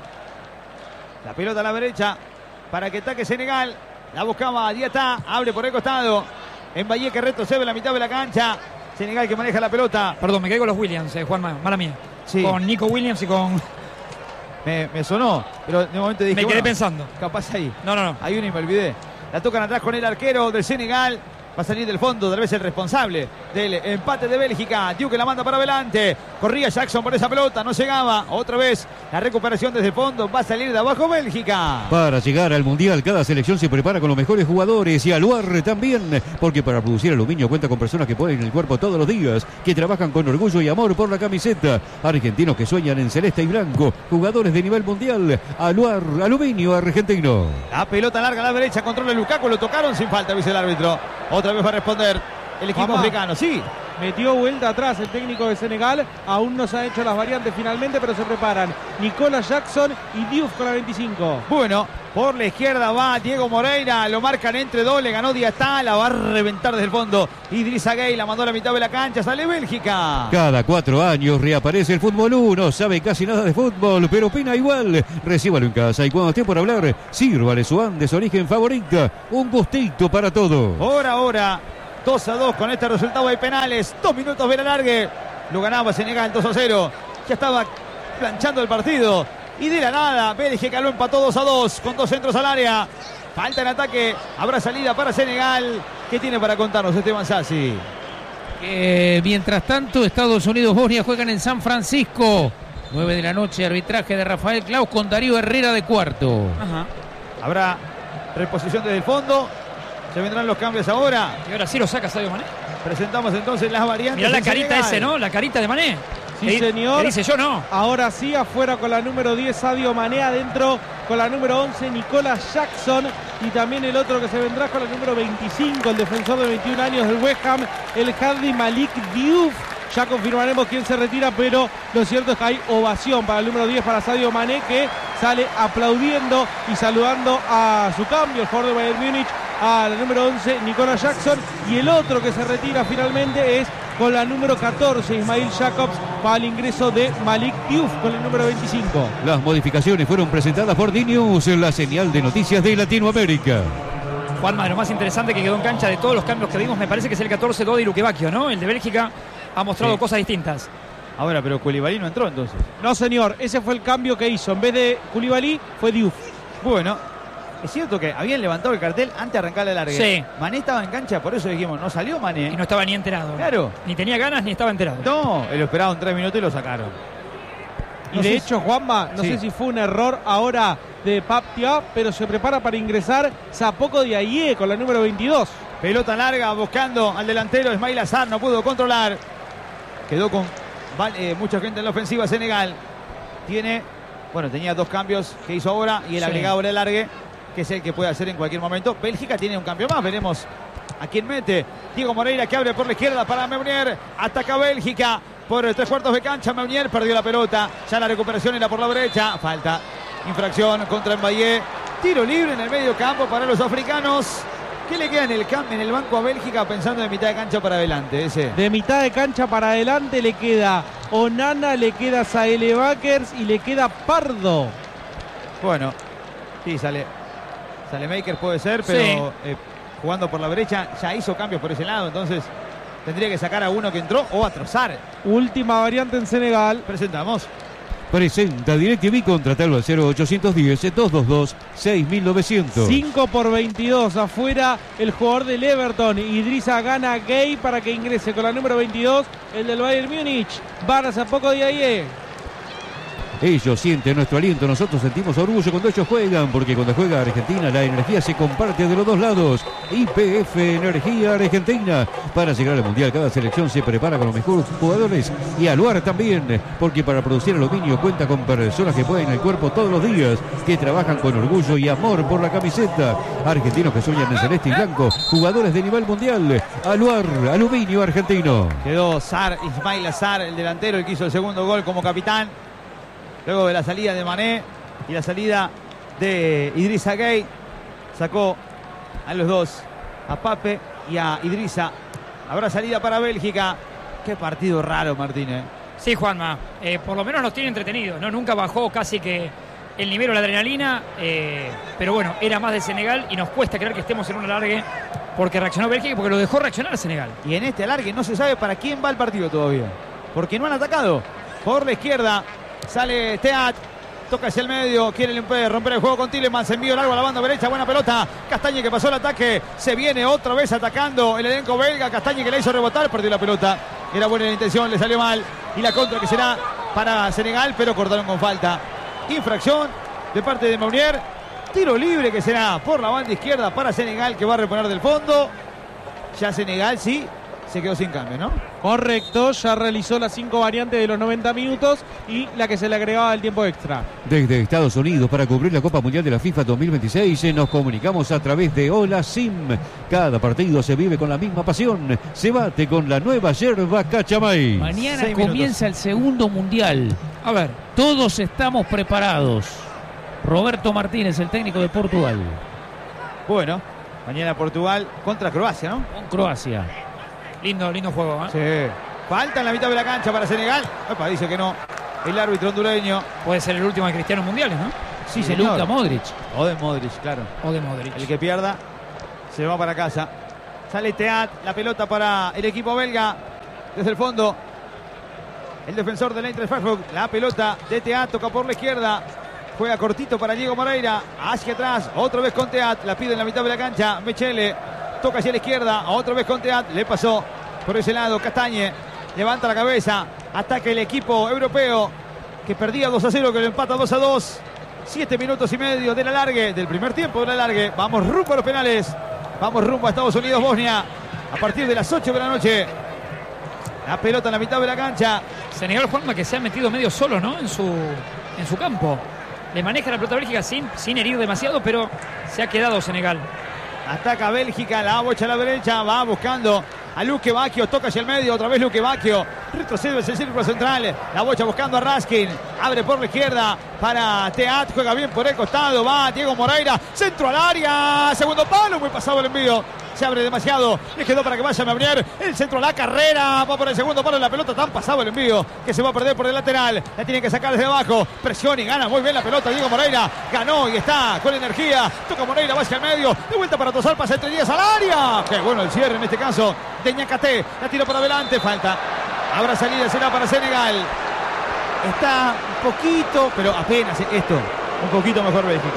La pelota a la derecha para que ataque Senegal. La buscaba Diatá. Abre por el costado. Mbaye que retrocede en la mitad de la cancha. Senegal que maneja la pelota. Perdón, me caigo los Williams, Juanma, mala mía. Sí. Con Nico Williams y con... Me sonó. Pero de momento dije. Me quedé bueno, pensando. Capaz ahí. No. Hay una y me olvidé. La tocan atrás con el arquero del Senegal. Va a salir del fondo, tal vez el responsable del empate de Bélgica. Diu que la manda para adelante. Corría Jackson por esa pelota, no llegaba. Otra vez la recuperación desde el fondo. Va a salir de abajo Bélgica. Para llegar al Mundial, cada selección se prepara con los mejores jugadores y Aluar también, porque para producir aluminio cuenta con personas que ponen el cuerpo todos los días, que trabajan con orgullo y amor por la camiseta. Argentinos que sueñan en celeste y blanco, jugadores de nivel mundial. Aluar, aluminio argentino. La pelota larga a la derecha, controla Lukaku, lo tocaron sin falta, dice el árbitro. Otra vez va a responder el equipo Juanma, africano. Sí. metió vuelta atrás el técnico de Senegal. Aún no se han hecho las variantes finalmente, pero se preparan Nicolas Jackson y Diouf con la 25. Bueno, por la izquierda va Diego Moreira, lo marcan entre dos, le ganó Diatá, la va a reventar desde el fondo. Idrissa Gueye la mandó a la mitad de la cancha, sale Bélgica. Cada 4 años reaparece el fútbol 1, sabe casi nada de fútbol, pero opina igual. Recíbalo en casa y cuando esté por hablar, sírvale su Andes origen favorita. Un gustito para todo. Por ahora, 2-2 con este resultado de penales. 2 minutos de la largue. Lo ganaba Senegal 2-0. Ya estaba planchando el partido. Y de la nada, Bélgica lo empató 2-2 con 2 centros al área. Falta en ataque. Habrá salida para Senegal. ¿Qué tiene para contarnos Esteban Sassi? Mientras tanto, Estados Unidos-Bosnia juegan en San Francisco. 9 de la noche, arbitraje de Rafael Claus con Darío Herrera de cuarto. Ajá. Habrá reposición desde el fondo. Se vendrán los cambios ahora. Y ahora sí lo saca Sadio Mané. Presentamos entonces las variantes. Mirá la en carita Senegal. ese, ¿no? La carita de Mané. Sí, Que señor. dice yo no. Ahora sí, afuera con la número 10 Sadio Mané, adentro con la número 11 Nicolas Jackson y también el otro que se vendrá con la número 25, el defensor de 21 años del West Ham, el Hadi Malik Diouf. Ya confirmaremos quién se retira, pero lo cierto es que hay ovación para el número 10, para Sadio Mané, que sale aplaudiendo y saludando a su cambio, el jugador de Bayern Múnich, al número 11 Nicolas Jackson, y el otro que se retira finalmente es con la número 14 Ismail Jacobs para el ingreso de Malik Diouf con el número 25. Las modificaciones fueron presentadas por D-News, la señal de noticias de Latinoamérica. Juanma, lo más interesante que quedó en cancha de todos los cambios que vimos, me parece que es el 14 Dodi Lukebakio, ¿no? El de Bélgica ha mostrado cosas distintas. Ahora, pero Koulibaly no entró entonces. No, señor, ese fue el cambio que hizo. En vez de Koulibaly, fue Diouf. Bueno, es cierto que habían levantado el cartel antes de arrancar la larga. Sí. Mané estaba en cancha, por eso dijimos, no salió Mané. Y no estaba ni enterado. Claro. Ni tenía ganas ni estaba enterado. No, lo esperaron 3 minutos y lo sacaron. Y No de sé hecho, Juanma, no sí. sé si fue un error ahora de Pape Thiaw, pero se prepara para ingresar Zapoko Diaye con la número 22. Pelota larga buscando al delantero Ismail Azar, no pudo controlar. Quedó con mucha gente en la ofensiva Senegal. Tenía 2 cambios que hizo ahora y el Sí. agregado de largue, que es el que puede hacer en cualquier momento. Bélgica tiene un cambio más, veremos a quién mete. Diego Moreira que abre por la izquierda para Meunier. Ataca Bélgica por 3/4 de cancha. Meunier perdió la pelota. Ya la recuperación era por la derecha. Falta. Infracción contra Mbaye. Tiro libre en el medio campo para los africanos. ¿Qué le queda en el banco a Bélgica pensando de mitad de cancha para adelante? De mitad de cancha para adelante le queda Onana, le queda Saele Bakers y le queda Pardo. Bueno, sí, sale Makers puede ser, pero jugando por la derecha ya hizo cambios por ese lado, entonces tendría que sacar a uno que entró o a Trossard. Última variante en Senegal. Presentamos. Presenta DirecTV, contratalo al 0810-222-6900. 5/22 afuera el jugador del Everton, Idrissa Gana Gueye, para que ingrese con la número 22, el del Bayern Múnich, Bara Zapoko Diaye. Ellos sienten nuestro aliento, nosotros sentimos orgullo cuando ellos juegan, porque cuando juega Argentina la energía se comparte de los dos lados. YPF Energía Argentina. Para llegar al Mundial cada selección se prepara con los mejores jugadores y Aluar también, porque para producir aluminio cuenta con personas que ponen el cuerpo todos los días, que trabajan con orgullo y amor por la camiseta. Argentinos que sueñan en celeste y blanco, jugadores de nivel mundial. Aluar, aluminio argentino. Quedó Ismail Azar, el delantero, el que hizo el segundo gol como capitán. Luego de la salida de Mané y la salida de Idrissa Gueye, sacó a los dos, a Pape y a Idrissa. Habrá salida para Bélgica. Qué partido raro, Martínez. Sí, Juanma, por lo menos nos tiene entretenidos, ¿no? Nunca bajó casi que el nivel o la adrenalina, pero bueno, era más de Senegal y nos cuesta creer que estemos en un alargue porque reaccionó Bélgica y porque lo dejó reaccionar Senegal. Y en este alargue no se sabe para quién va el partido todavía, porque no han atacado. Por la izquierda sale Teat, toca hacia el medio, quiere romper el juego con Tielemans, envío largo a la banda derecha, buena pelota. Castañe que pasó el ataque, se viene otra vez atacando el elenco belga. Castañe que la hizo rebotar, perdió la pelota. Era buena la intención, le salió mal. Y la contra que será para Senegal, pero cortaron con falta. Infracción de parte de Meunier. Tiro libre que será por la banda izquierda para Senegal, que va a reponer del fondo. Ya Senegal sí se quedó sin cambio, ¿no? Correcto, ya realizó las 5 variantes de los 90 minutos y la que se le agregaba al tiempo extra. Desde Estados Unidos para cubrir la Copa Mundial de la FIFA 2026 nos comunicamos a través de Hola Sim. Cada partido se vive con la misma pasión. Se bate con la nueva yerba Cachamay. Mañana 6 comienza el segundo mundial. A ver, Todos estamos preparados. Roberto Martínez, el técnico de Portugal. Bueno, mañana Portugal contra Croacia, ¿no? Con Croacia. lindo juego, ¿eh? Sí. Falta en la mitad de la cancha para Senegal. Opa, dice que no. El árbitro hondureño. Puede ser el último de Cristiano Mundiales, ¿no? Sí, De señor. Luka Modric. O de Modric, claro. O de Modric. El que pierda se va para casa. Sale Teat, la pelota para el equipo belga. Desde el fondo, el defensor del Eintracht Frankfurt. La pelota de Teat, toca por la izquierda. Juega cortito para Diego Moreira. Hacia atrás, otra vez con Teat. La pide en la mitad de la cancha. Mechele toca hacia la izquierda. Otra vez con Teat. Le pasó por ese lado Castañe. Levanta la cabeza. Ataca el equipo europeo que perdía 2-0, que lo empata 2-2. 7 minutos y medio del alargue, del primer tiempo del alargue. Vamos rumbo a los penales. Vamos rumbo a Estados Unidos, Bosnia. A partir de las 8 de la noche. La pelota en la mitad de la cancha. Senegal, Juanma, que se ha metido medio solo, ¿no? En su campo. Le maneja la pelota a Bélgica sin herir demasiado, pero se ha quedado Senegal. Ataca Bélgica, la bocha a la derecha. Va buscando a Luque Bacchio. Toca hacia el medio, otra vez Luque Bacchio. Retrocede hacia el círculo central. La bocha buscando a Raskin. Abre por la izquierda para Teat. Juega bien por el costado. Va Diego Moreira. Centro al área. Segundo palo. Muy pasado el envío. Se abre demasiado. Le quedó para que vaya a Meunier. El centro a la carrera. Va por el segundo palo. La pelota tan pasado el envío que se va a perder por el lateral. La tiene que sacar desde abajo. Presión y gana muy bien la pelota. Diego Moreira ganó y está con energía. Toca Moreira, va hacia el medio. De vuelta para Tosar. Pasa entre 10 al área. Qué bueno el cierre en este caso de Ñacaté. La tira para adelante. Falta. Habrá salida, será para Senegal. Está un poquito, pero apenas esto. Un poquito mejor Bélgica.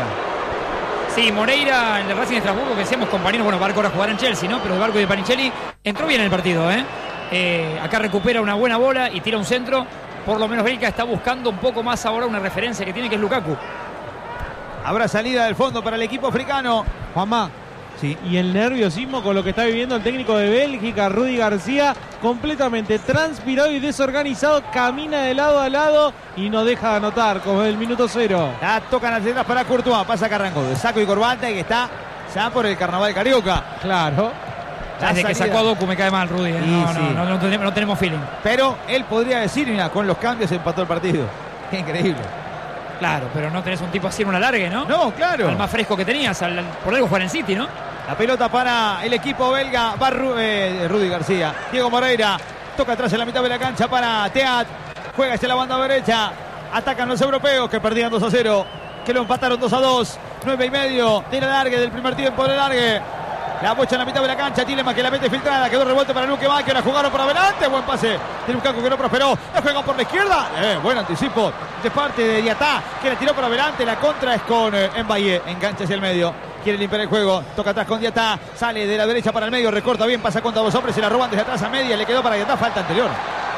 Sí, Moreira, el de Racing de Estrasburgo, que decíamos compañeros, bueno, Barco ahora jugar en Chelsea, ¿no? Pero el Barco de Panichelli entró bien en el partido, ¿eh? Acá recupera una buena bola y tira un centro. Por lo menos Bélgica está buscando un poco más ahora una referencia que tiene, que es Lukaku. Habrá salida del fondo para el equipo africano. Juanma. Sí. Y el nerviosismo con lo que está viviendo el técnico de Bélgica, Rudy García, completamente transpirado y desorganizado, camina de lado a lado y no deja de anotar, como el minuto 0. La tocan hacia atrás para Courtois. Pasa Carranco de saco y corbata y que está ya por el carnaval carioca. Claro. Desde que sacó a Doku me cae mal, Rudy. ¿eh? Sí, No, sí. no tenemos feeling. Pero él podría decir, mira, con los cambios empató el partido. Qué increíble. Claro, pero no tenés un tipo así en una largue, ¿no? No, claro. Al más fresco que tenías, por algo jugar en City, ¿no? La pelota para el equipo belga. Va Rudy García. Diego Moreira toca atrás en la mitad de la cancha para Teat. Juega hacia la banda derecha. Atacan los europeos que perdían 2-0. Que lo empataron 2-2. 9:30 del alargue del primer tiempo del alargue. La bocha en la mitad de la cancha. Tilema que la mete filtrada. Quedó revuelto para Luque Bacchio. La jugaron por adelante. Buen pase de Lukaku que no prosperó. La juegan por la izquierda. Buen anticipo de parte de Diatá que la tiró por adelante. La contra es con Mbaye. Engancha hacia el medio. Quiere limpiar el juego. Toca atrás con Diatá. Sale de la derecha para el medio. Recorta bien. Pasa contra dos hombres. Se la roban desde atrás a media. Le quedó para Diatá. Falta anterior.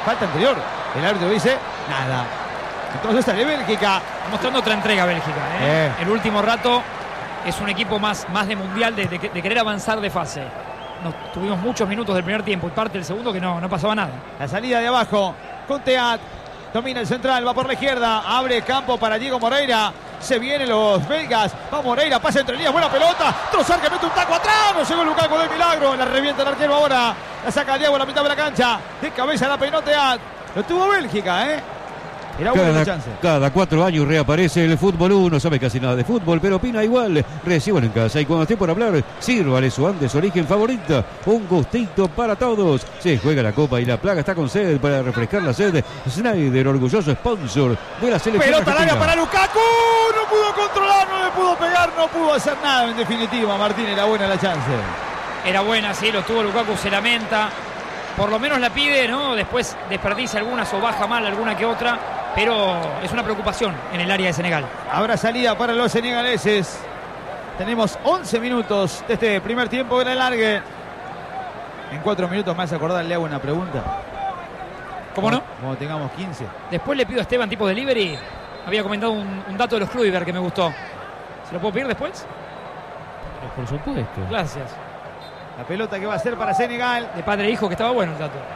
El árbitro dice nada. Entonces sale Bélgica. Mostrando otra entrega Bélgica, ¿eh? El último rato es un equipo más de mundial, de querer avanzar de fase. Tuvimos muchos minutos del primer tiempo y parte del segundo que no pasaba nada. La salida de abajo con Teat. Domina el central, va por la izquierda. Abre campo para Diego Moreira. Se vienen los belgas. Va Moreira, pasa entre líneas. Buena pelota. Trossard que mete un taco atrás. No llegó Lukaku de milagro. La revienta el arquero ahora. La saca Diego a la mitad de la cancha. De cabeza la peinó Teat. Lo tuvo Bélgica, ¿eh? Era buena chance. Cada 4 años reaparece el fútbol 1. Sabe casi nada de fútbol, pero opina igual. Recíbalo en casa y cuando esté por hablar, sírvale su Andes Origen favorita. Un gustito para todos. Se juega la copa y la plaga está con sed para refrescar la sed. Schneider, orgulloso sponsor de la selección Pelota al área argentina. para Lukaku. No pudo controlar, no le pudo pegar, no pudo hacer nada. En definitiva, Martín, era buena la chance. Era buena, sí, lo tuvo Lukaku, se lamenta. Por lo menos la pide, ¿no? Después desperdicia algunas o baja mal alguna que otra. Pero es una preocupación en el área de Senegal. Habrá salida para los senegaleses. Tenemos 11 minutos de este primer tiempo del alargue. En 4 minutos más, acordar, le hago una pregunta. ¿Cómo no? Cuando tengamos 15. Después le pido a Esteban, tipo delivery. Había comentado un dato de los Kluivert que me gustó. ¿Se lo puedo pedir después? Por supuesto. Gracias. La pelota que va a ser para Senegal. De padre e hijo, que estaba bueno el dato.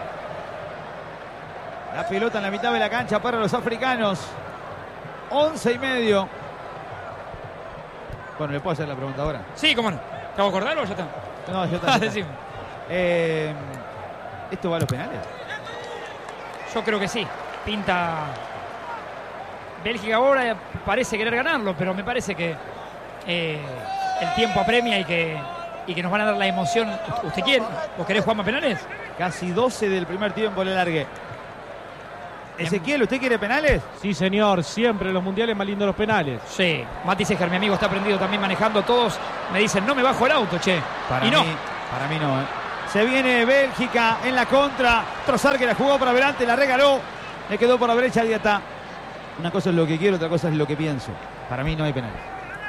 La pelota en la mitad de la cancha para los africanos. 11:30. Bueno, ¿le puedo hacer la pregunta ahora? Sí, cómo no. ¿Acabo de acordar o ya está? No, ya está. Decime. ¿Esto va a los penales? Yo creo que sí. Pinta. Bélgica ahora parece querer ganarlo, pero me parece que el tiempo apremia y que nos van a dar la emoción. ¿Usted quiere? ¿Vos querés jugar más penales? Casi 12 del primer tiempo le largue. Ezequiel, ¿usted quiere penales? Sí, señor, siempre en los mundiales más lindos los penales. Sí, Mati Seger, mi amigo, está prendido también manejando. Todos me dicen, no me bajo el auto, che. Para y no. Para mí no, Se viene Bélgica en la contra. Trossard, que la jugó para adelante, la regaló. Le quedó por la derecha, Diata. Una cosa es lo que quiero, otra cosa es lo que pienso. Para mí no hay penales.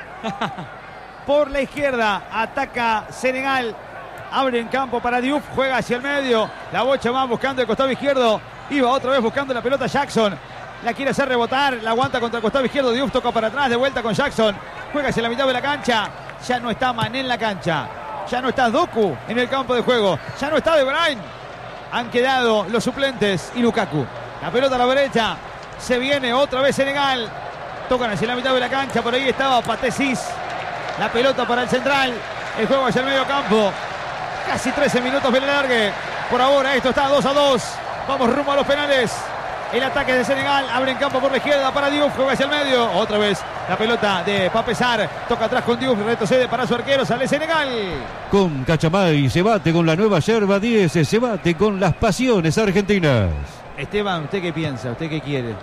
Por la izquierda ataca Senegal. Abre en campo para Diouf. Juega hacia el medio. La bocha va buscando el costado izquierdo. Iba otra vez buscando la pelota Jackson. La quiere hacer rebotar. La aguanta contra el costado izquierdo. Diouf toca para atrás. De vuelta con Jackson. Juega hacia la mitad de la cancha. Ya no está Mané en la cancha. Ya no está Doku en el campo de juego. Ya no está De Bruyne. Han quedado los suplentes y Lukaku. La pelota a la derecha. Se viene otra vez Senegal. Tocan hacia la mitad de la cancha. Por ahí estaba Patesis. La pelota para el central. El juego hacia el medio campo. Casi 13 minutos de largue. Por ahora esto está 2-2. Vamos rumbo a los penales. El ataque de Senegal. Abre en campo por la izquierda para Diouf. Juega hacia el medio. Otra vez la pelota de Pape Sarr. Toca atrás con Diouf. Retrocede para su arquero. Sale Senegal. Con Cachamay se bate con la nueva yerba 10. Se bate con las pasiones argentinas. Esteban, ¿usted qué piensa? ¿Usted qué quiere?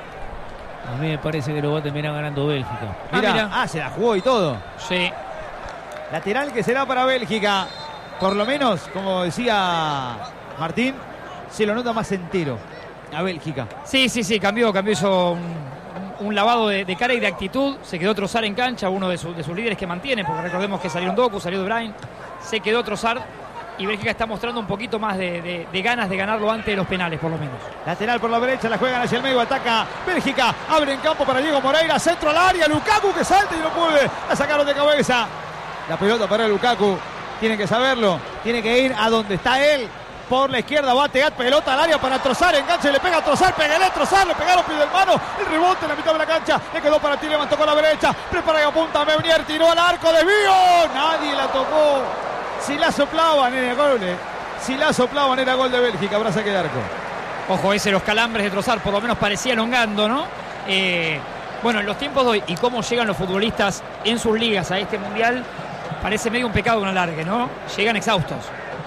A mí me parece que lo va a terminar ganando Bélgica. Mira, se la jugó y todo. Sí. Lateral que será para Bélgica. Por lo menos, como decía Martín, se lo nota más entero a Bélgica. Sí, cambió, hizo un lavado de cara y de actitud. Se quedó Trossard en cancha, uno de sus líderes que mantiene, porque recordemos que salieron Doku, salió De Bruyne, se quedó Trossard y Bélgica está mostrando un poquito más de ganas de ganarlo antes de los penales, por lo menos. Lateral por la derecha, la juegan hacia el medio, ataca Bélgica, abre en campo para Diego Moreira, centro al área, Lukaku que salta y no puede, la sacaron de cabeza. La pelota para Lukaku, tiene que saberlo, tiene que ir a donde está él. Por la izquierda va Teat, pelota al área para Trossard, enganche, le pega a Trossard, pégale a Trossard, le pegaron pie del mano, el rebote en la mitad de la cancha, le quedó para Tielemans, tocó a la derecha, prepara y apunta, Meunier, tiró al arco, desvío, nadie la tocó. Si la soplaban era gol, si la soplaban era gol de Bélgica, habrá saque de arco. Ojo, ese los calambres de Trossard, por lo menos parecía elongando, ¿no? Bueno, en los tiempos de hoy y cómo llegan los futbolistas en sus ligas a este mundial, parece medio un pecado un alargue, ¿no? Llegan exhaustos.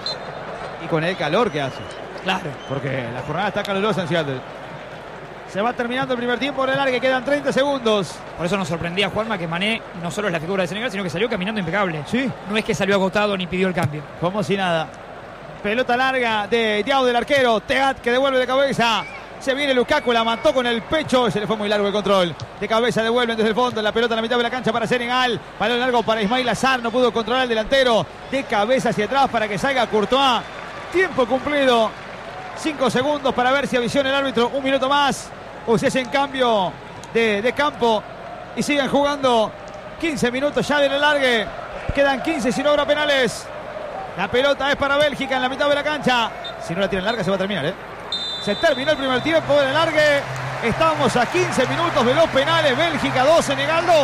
Y con el calor que hace. Claro. Porque la jornada está calurosa en Seattle. Se va terminando el primer tiempo en el alargue, quedan 30 segundos. Por eso nos sorprendía, Juanma, que Mané no solo es la figura de Senegal, sino que salió caminando impecable. Sí. No es que salió agotado ni pidió el cambio. Como si nada. Pelota larga de Diao del arquero. Teat que devuelve de cabeza. Se viene Lukaku, la mató con el pecho. Se le fue muy largo el control. De cabeza devuelven desde el fondo. La pelota en la mitad de la cancha para Senegal. Balón largo para Ismail Azar. No pudo controlar el delantero. De cabeza hacia atrás para que salga Courtois. Tiempo cumplido. 5 segundos para ver si avisiona el árbitro. 1 minuto más. O si hacen cambio de campo. Y siguen jugando 15 minutos ya del alargue. Quedan 15 si no habrá penales. La pelota es para Bélgica en la mitad de la cancha. Si no la tienen larga se va a terminar, Se terminó el primer tiempo del alargue. Estamos a 15 minutos de los penales. Bélgica 2, Senegal 2.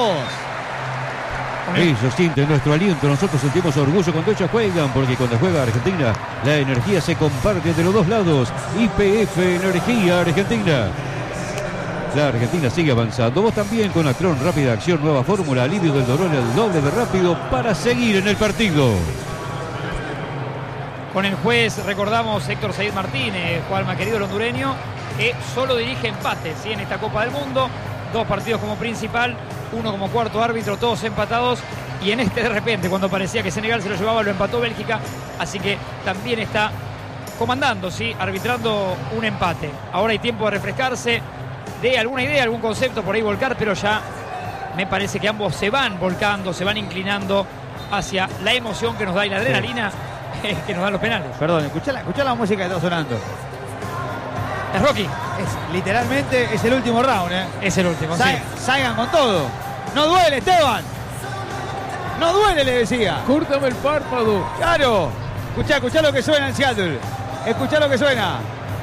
Ellos sienten nuestro aliento, nosotros sentimos orgullo cuando ellos juegan, porque cuando juega Argentina, la energía se comparte de los dos lados. YPF Energía Argentina. La Argentina sigue avanzando. Vos también con Actron Rápida Acción, nueva fórmula, alivio del dolor, el doble de rápido para seguir en el partido. Con el juez, recordamos, Héctor Said Martínez, Juanma, querido el hondureño, que solo dirige empates, ¿sí? En esta Copa del Mundo. 2 partidos como principal, 1 como cuarto árbitro, todos empatados. Y en este de repente, cuando parecía que Senegal se lo llevaba, lo empató Bélgica. Así que también está comandando, ¿sí? Arbitrando un empate. Ahora hay tiempo de refrescarse, de alguna idea, algún concepto por ahí volcar, pero ya me parece que ambos se van volcando, se van inclinando hacia la emoción que nos da y la adrenalina que nos dan los penales. Perdón, escuchá la música que está sonando. Es Rocky. Literalmente es el último round, Es el último, sí. Salgan con todo. No duele, Esteban. No duele, le decía. Cúrtame el párpado. Claro. Escuchá lo que suena en Seattle. Escuchá lo que suena.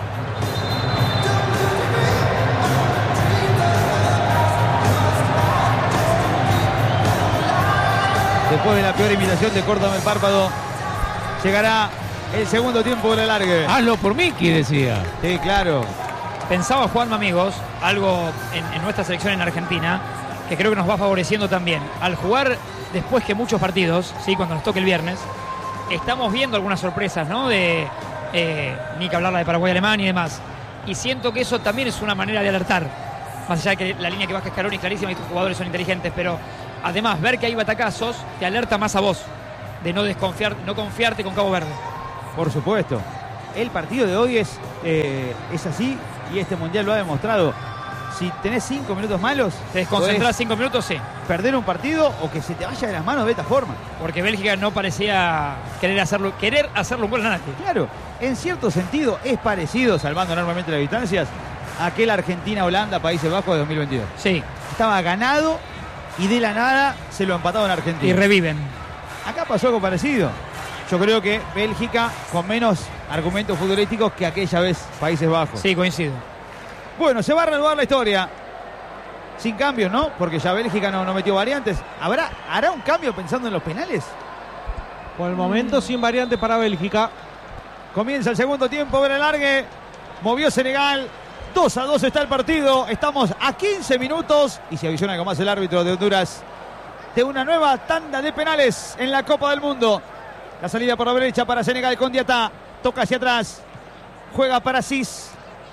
Después de la peor imitación de Córtame el párpado, llegará el segundo tiempo del alargue. Hazlo por Miki, decía. Sí, claro. Pensaba, Juanma, amigos, algo en nuestra selección en Argentina, que creo que nos va favoreciendo también. Al jugar después que muchos partidos, ¿sí? Cuando nos toque el viernes, estamos viendo algunas sorpresas, ¿no? Ni que hablar de Paraguay, Alemania y demás. Y siento que eso también es una manera de alertar. Más allá de que la línea que baja Scaloni es clarísima y tus jugadores son inteligentes, pero además ver que hay batacazos te alerta más a vos de no confiarte con Cabo Verde. Por supuesto. El partido de hoy es así y este mundial lo ha demostrado. Si tenés 5 minutos malos, te desconcentrás 5 minutos, sí. Perder un partido o que se te vaya de las manos de esta forma. Porque Bélgica no parecía querer hacerlo un gol a nadie. Claro, en cierto sentido es parecido, salvando enormemente las distancias, a aquel Argentina-Holanda, Países Bajos de 2022. Sí. Estaba ganado y de la nada se lo empataron a Argentina. Y reviven. Acá pasó algo parecido. Yo creo que Bélgica con menos argumentos futbolísticos que aquella vez Países Bajos. Sí, coincido. Bueno, se va a reanudar la historia. Sin cambios, ¿no? Porque ya Bélgica no metió variantes. ¿Hará un cambio pensando en los penales? Por el momento sin variantes para Bélgica. Comienza el segundo tiempo, ver el alargue. Movió Senegal. 2-2 está el partido. Estamos a 15 minutos. Y se avisiona algo más el árbitro de Honduras de una nueva tanda de penales en la Copa del Mundo. La salida por la derecha para Senegal con Diatá. Toca hacia atrás. Juega para Cis.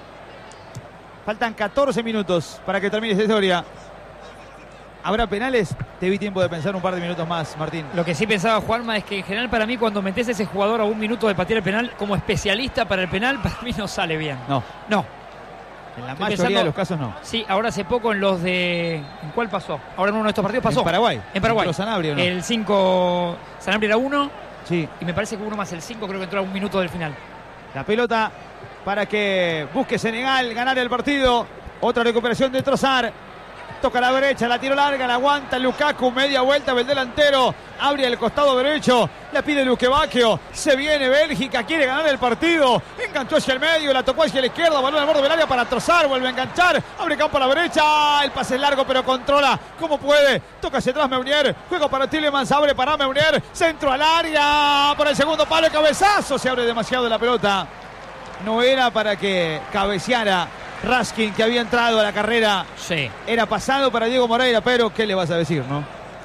Faltan 14 minutos para que termine esta historia. ¿Habrá penales? Te vi tiempo de pensar un par de minutos más, Martín. Lo que sí pensaba, Juanma, es que en general para mí cuando metes a ese jugador a un minuto de patear el penal como especialista para el penal, para mí no sale bien. No. En la mayoría de los casos no. Sí, ahora hace poco en los de... ¿En cuál pasó? Ahora en uno de estos partidos pasó. En Paraguay. En Paraguay. ¿Entró Sanabria o no? El 5... Sanabria era 1. Sí. Y me parece que uno más el 5 creo que entró a un minuto del final. La pelota para que busque Senegal ganar el partido. Otra recuperación de Trossard. Toca a la derecha, la tiro larga, la aguanta Lukaku, media vuelta del delantero, abre el costado derecho, la pide Luquevacchio, se viene Bélgica, quiere ganar el partido, enganchó hacia el medio, la tocó hacia la izquierda, balón al borde del área para Trossard, vuelve a enganchar, abre campo a la derecha, el pase es largo pero controla como puede, toca hacia atrás Meunier, juega para Tielemans, abre para Meunier, centro al área, por el segundo palo, el cabezazo, se abre demasiado la pelota, no era para que cabeceara Raskin, que había entrado a la carrera. Sí. Era pasado para Diego Moreira, pero ¿qué le vas a decir, no?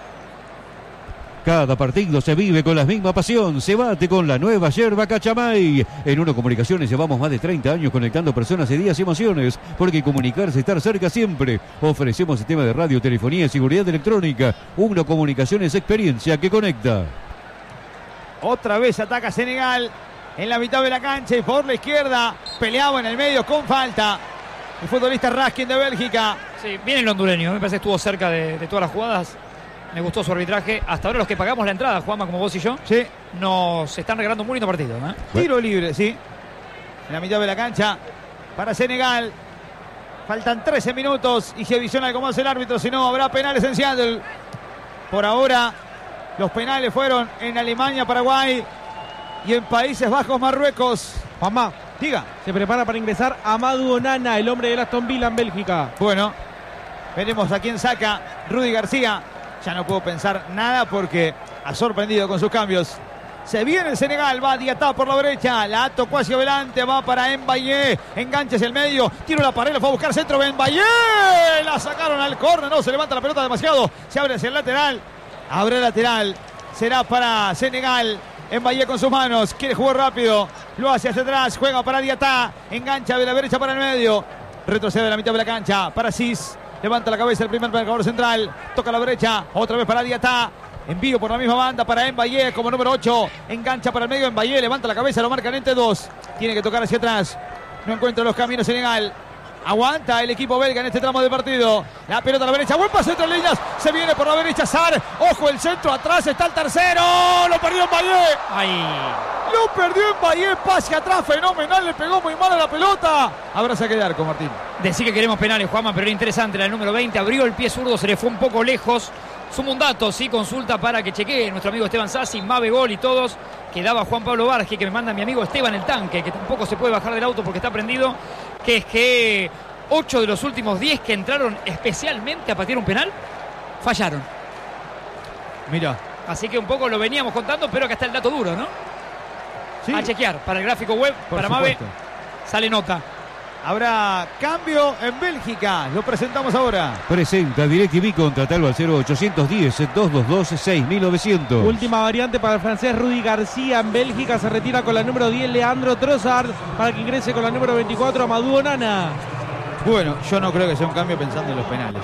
Cada partido se vive con la misma pasión. Se bate con la nueva yerba Cachamay. En Uno Comunicaciones llevamos más de 30 años conectando personas y días y emociones. Porque comunicarse, estar cerca siempre. Ofrecemos sistema de radio, telefonía y seguridad electrónica. Uno Comunicaciones, experiencia que conecta. Otra vez ataca Senegal en la mitad de la cancha y por la izquierda. Peleaba en el medio con falta el futbolista Raskin de Bélgica. Sí, viene el hondureño, me parece que estuvo cerca de todas las jugadas. Me gustó su arbitraje. Hasta ahora los que pagamos la entrada, Juanma, como vos y yo, sí, nos están regalando un bonito partido, ¿eh? Tiro libre, sí. En la mitad de la cancha para Senegal. Faltan 13 minutos y se visiona algo más el árbitro, si no habrá penales en Seattle. Por ahora los penales fueron en Alemania, Paraguay y en Países Bajos, Marruecos. Juanma, diga. Se prepara para ingresar Amadou Onana, el hombre del Aston Villa en Bélgica. Bueno, veremos a quién saca Rudy García. Ya no puedo pensar nada porque ha sorprendido con sus cambios. Se viene el Senegal, va Diatá por la derecha, la tocó hacia adelante, va para Mbaye, engancha hacia el medio, tiro la pared, fue a buscar centro, Mbaye, la sacaron al córner, no se levanta la pelota demasiado, se abre hacia el lateral, abre el lateral, será para Senegal. Mbaye con sus manos, quiere jugar rápido, lo hace hacia atrás, juega para Diatá, engancha de la derecha para el medio, retrocede a la mitad de la cancha para Cis, levanta la cabeza el primer marcador central, toca a la derecha, otra vez para Diatá, envío por la misma banda para Mbaye como número 8, engancha para el medio, Mbaye levanta la cabeza, lo marcan entre dos, tiene que tocar hacia atrás, no encuentra los caminos Senegal. Aguanta el equipo belga en este tramo de partido. La pelota a la derecha. Buen pase entre líneas. Se viene por la derecha Sarr. Ojo el centro. Atrás está el tercero. Lo perdió Mbaye. Ay. Lo perdió Mbaye. Pase atrás. Fenomenal. Le pegó muy mal a la pelota. Habrá saque de arco, Martín. Decir que queremos penales, Juanma, pero era interesante. La número 20 abrió el pie zurdo. Se le fue un poco lejos. Sumo un dato, sí, consulta para que chequee nuestro amigo Esteban Sassi, Mabe Gol y todos, que daba Juan Pablo Vargas, que me manda mi amigo Esteban el Tanque, que tampoco se puede bajar del auto porque está prendido, que es que 8 de los últimos 10 que entraron especialmente a patear un penal, fallaron. Mira. Así que un poco lo veníamos contando, pero acá está el dato duro, ¿no? Sí. A chequear, para el gráfico web, Por para supuesto. Mabe, sale nota. Habrá cambio en Bélgica. Lo presentamos ahora. Presenta DirecTV, contratalo al 0810-222-6900. Última variante para el francés Rudy García. En Bélgica se retira con la número 10 Leandro Trossard para que ingrese con la número 24 Amadou Onana. Bueno, yo no creo que sea un cambio pensando en los penales.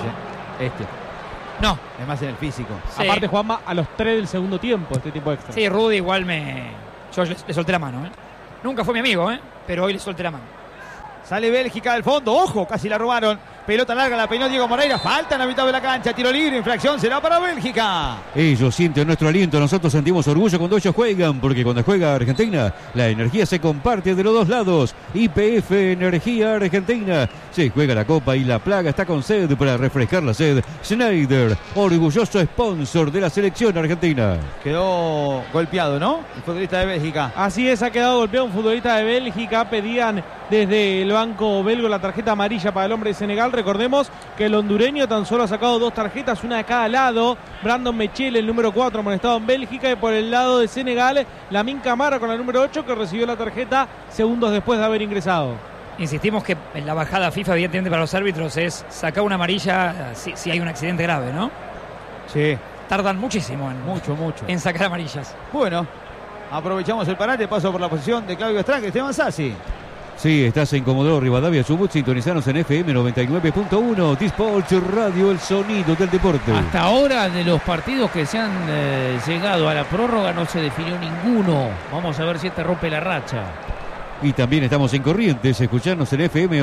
No. Es más en el físico. Sí. Aparte, Juanma, a los 3 del segundo tiempo, este tipo extra. Sí, Rudy igual yo le solté la mano, ¿eh? Nunca fue mi amigo, pero hoy le solté la mano. Sale Bélgica del fondo. Ojo, casi la robaron. Pelota larga, la peinó Diego Moreira. Falta en la mitad de la cancha. Tiro libre, infracción. Será para Bélgica. Ellos sienten nuestro aliento, nosotros sentimos orgullo cuando ellos juegan, porque cuando juega Argentina, la energía se comparte de los dos lados. YPF Energía Argentina. Se juega la copa y la plaga está con sed para refrescar la sed. Schneider, orgulloso sponsor de la selección argentina. Quedó golpeado, ¿no? El futbolista de Bélgica. Así es, ha quedado golpeado un futbolista de Bélgica. Pedían desde el banco belga la tarjeta amarilla para el hombre de Senegal. Recordemos que el hondureño tan solo ha sacado 2 tarjetas, una de cada lado. Brandon Mechel, el número 4, amonestado en Bélgica. Y por el lado de Senegal, Lamine Camara con la número 8, que recibió la tarjeta segundos después de haber ingresado. Insistimos que en la bajada FIFA, evidentemente, para los árbitros es sacar una amarilla si hay un accidente grave, ¿no? Sí. Tardan muchísimo Mucho. en sacar amarillas. Bueno, aprovechamos el parate. Paso por la posición de Claudio Strange, Esteban Sassi. Sí, estás en Comodoro Rivadavia, Chubut, sintonizanos en FM 99.1, Dispatch Radio, el sonido del deporte. Hasta ahora, de los partidos que se han llegado a la prórroga, no se definió ninguno. Vamos a ver si este rompe la racha. Y también estamos en Corrientes, escucharnos en FM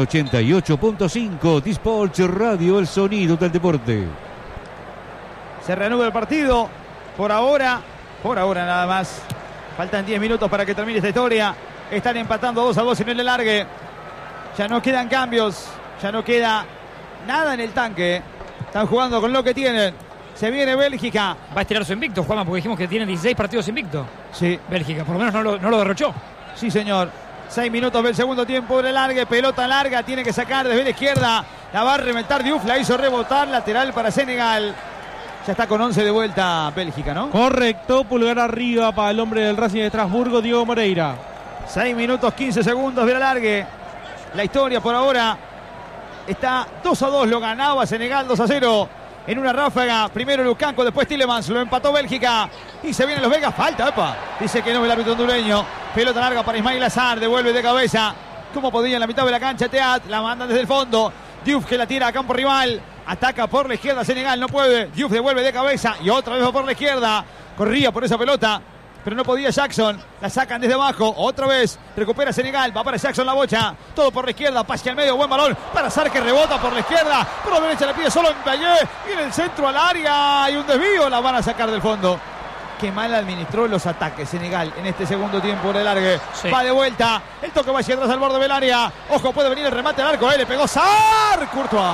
88.5, Dispatch Radio, el sonido del deporte. Se reanuda el partido. Por ahora nada más. Faltan 10 minutos para que termine esta historia. Están empatando 2-2 en el alargue. Ya no quedan cambios. Ya no queda nada en el tanque. Están jugando con lo que tienen. Se viene Bélgica. Va a estirar su invicto, Juanma, porque dijimos que tiene 16 partidos invicto. Sí. Bélgica, por lo menos no lo derrochó. Sí, señor. 6 minutos del segundo tiempo del alargue. Pelota larga. Tiene que sacar desde la izquierda. La va a reventar Diouf. La hizo rebotar. Lateral para Senegal. Ya está con 11 de vuelta Bélgica, ¿no? Correcto. Pulgar arriba para el hombre del Racing de Estrasburgo, Diego Moreira. 6 minutos 15 segundos del alargue. La historia por ahora está 2-2. Lo ganaba Senegal 2-0 en una ráfaga. Primero Lukaku, después Tielemans. Lo empató Bélgica. Y se vienen los belgas. Falta, epa. Dice que no el árbitro hondureño. Pelota larga para Ismail Azar. Devuelve de cabeza. Como podía en la mitad de la cancha Teat. La mandan desde el fondo. Diouf que la tira a campo rival. Ataca por la izquierda Senegal. No puede. Diouf devuelve de cabeza. Y otra vez va por la izquierda. Corría por esa pelota, pero no podía Jackson. La sacan desde abajo. Otra vez recupera Senegal. Va para Jackson la bocha. Todo por la izquierda. Pase al medio. Buen balón para Azar, que rebota por la izquierda. Por la derecha la pide solo en Payet. Y en el centro al área. Y un desvío. La van a sacar del fondo. Qué mal administró los ataques Senegal en este segundo tiempo de largue. Sí. Va de vuelta. El toque va hacia atrás al borde del área. Ojo, puede venir el remate al arco. Le pegó Sarr.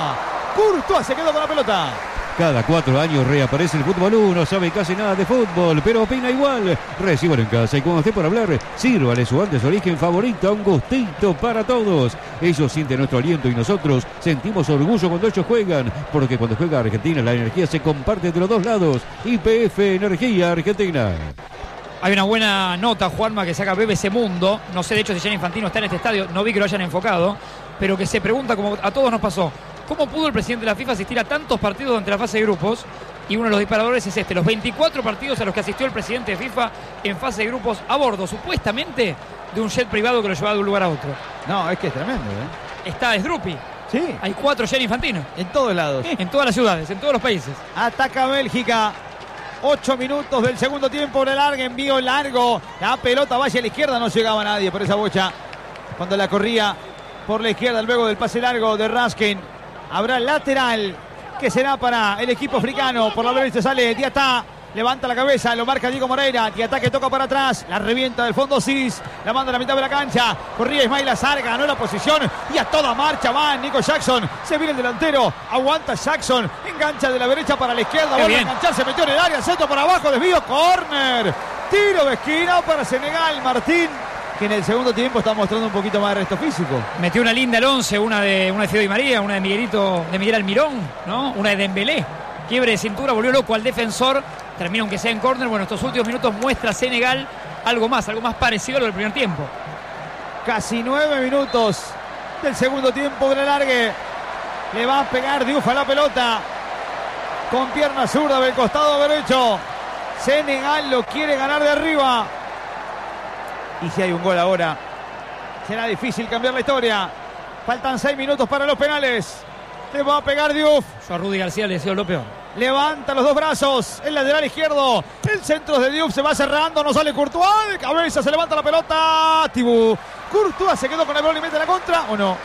Courtois se quedó con la pelota. Cada 4 años reaparece el Fútbol 1, no sabe casi nada de fútbol, pero opina igual. Recíbalo en casa y cuando esté por hablar, sírvale su antes origen favorito, un gustito para todos. Ellos sienten nuestro aliento y nosotros sentimos orgullo cuando ellos juegan, porque cuando juega Argentina la energía se comparte de los dos lados. YPF Energía Argentina. Hay una buena nota, Juanma, que saca BBC Mundo. No sé, de hecho, si Gianni Infantino está en este estadio. No vi que lo hayan enfocado, pero que se pregunta, como a todos nos pasó, ¿cómo pudo el presidente de la FIFA asistir a tantos partidos durante la fase de grupos? Y uno de los disparadores es este, los 24 partidos a los que asistió el presidente de FIFA en fase de grupos a bordo, supuestamente, de un jet privado que lo llevaba de un lugar a otro. No, es que es tremendo, ¿eh? Está Sdrupi. Sí. Hay 4 Gianni Infantino. En todos lados. En todas las ciudades, en todos los países. Ataca Bélgica. 8 minutos del segundo tiempo de larga, envío largo. La pelota va hacia la izquierda, no llegaba nadie por esa bocha. Cuando la corría por la izquierda luego del pase largo de Raskin. Habrá lateral que será para el equipo africano. Por la derecha sale Diatá. Levanta la cabeza, lo marca Diego Moreira. Y ataque toca para atrás. La revienta del fondo Cis. La manda a la mitad de la cancha. Corría Ismail Azar, ganó la posición. Y a toda marcha va Nico Jackson. Se viene el delantero. Aguanta Jackson. Engancha de la derecha para la izquierda. Vuelve a enganchar. Se metió en el área. Centro por abajo. Desvío. Córner. Tiro de esquina para Senegal. Martín, que en el segundo tiempo está mostrando un poquito más de resto físico. Metió una linda al 11. Una de Fideo Di María. Una de Miguel Almirón, ¿no? Una de Dembélé. Quiebre de cintura. Volvió loco al defensor. Termina aunque sea en córner. Bueno, estos últimos minutos muestra Senegal algo más parecido a lo del primer tiempo. Casi 9 minutos del segundo tiempo del alargue. Le va a pegar Diouf a la pelota con pierna zurda del costado derecho. Senegal lo quiere ganar de arriba. Y si hay un gol ahora, será difícil cambiar la historia. Faltan 6 minutos para los penales. Le va a pegar Diouf. Yo a Rudy García le deseo lo peor. Levanta los dos brazos. El lateral izquierdo. El centro de Diouf se va cerrando. No sale Courtois. De cabeza se levanta la pelota. Tibú. Courtois se quedó con el balón y mete la contra. ¿O no?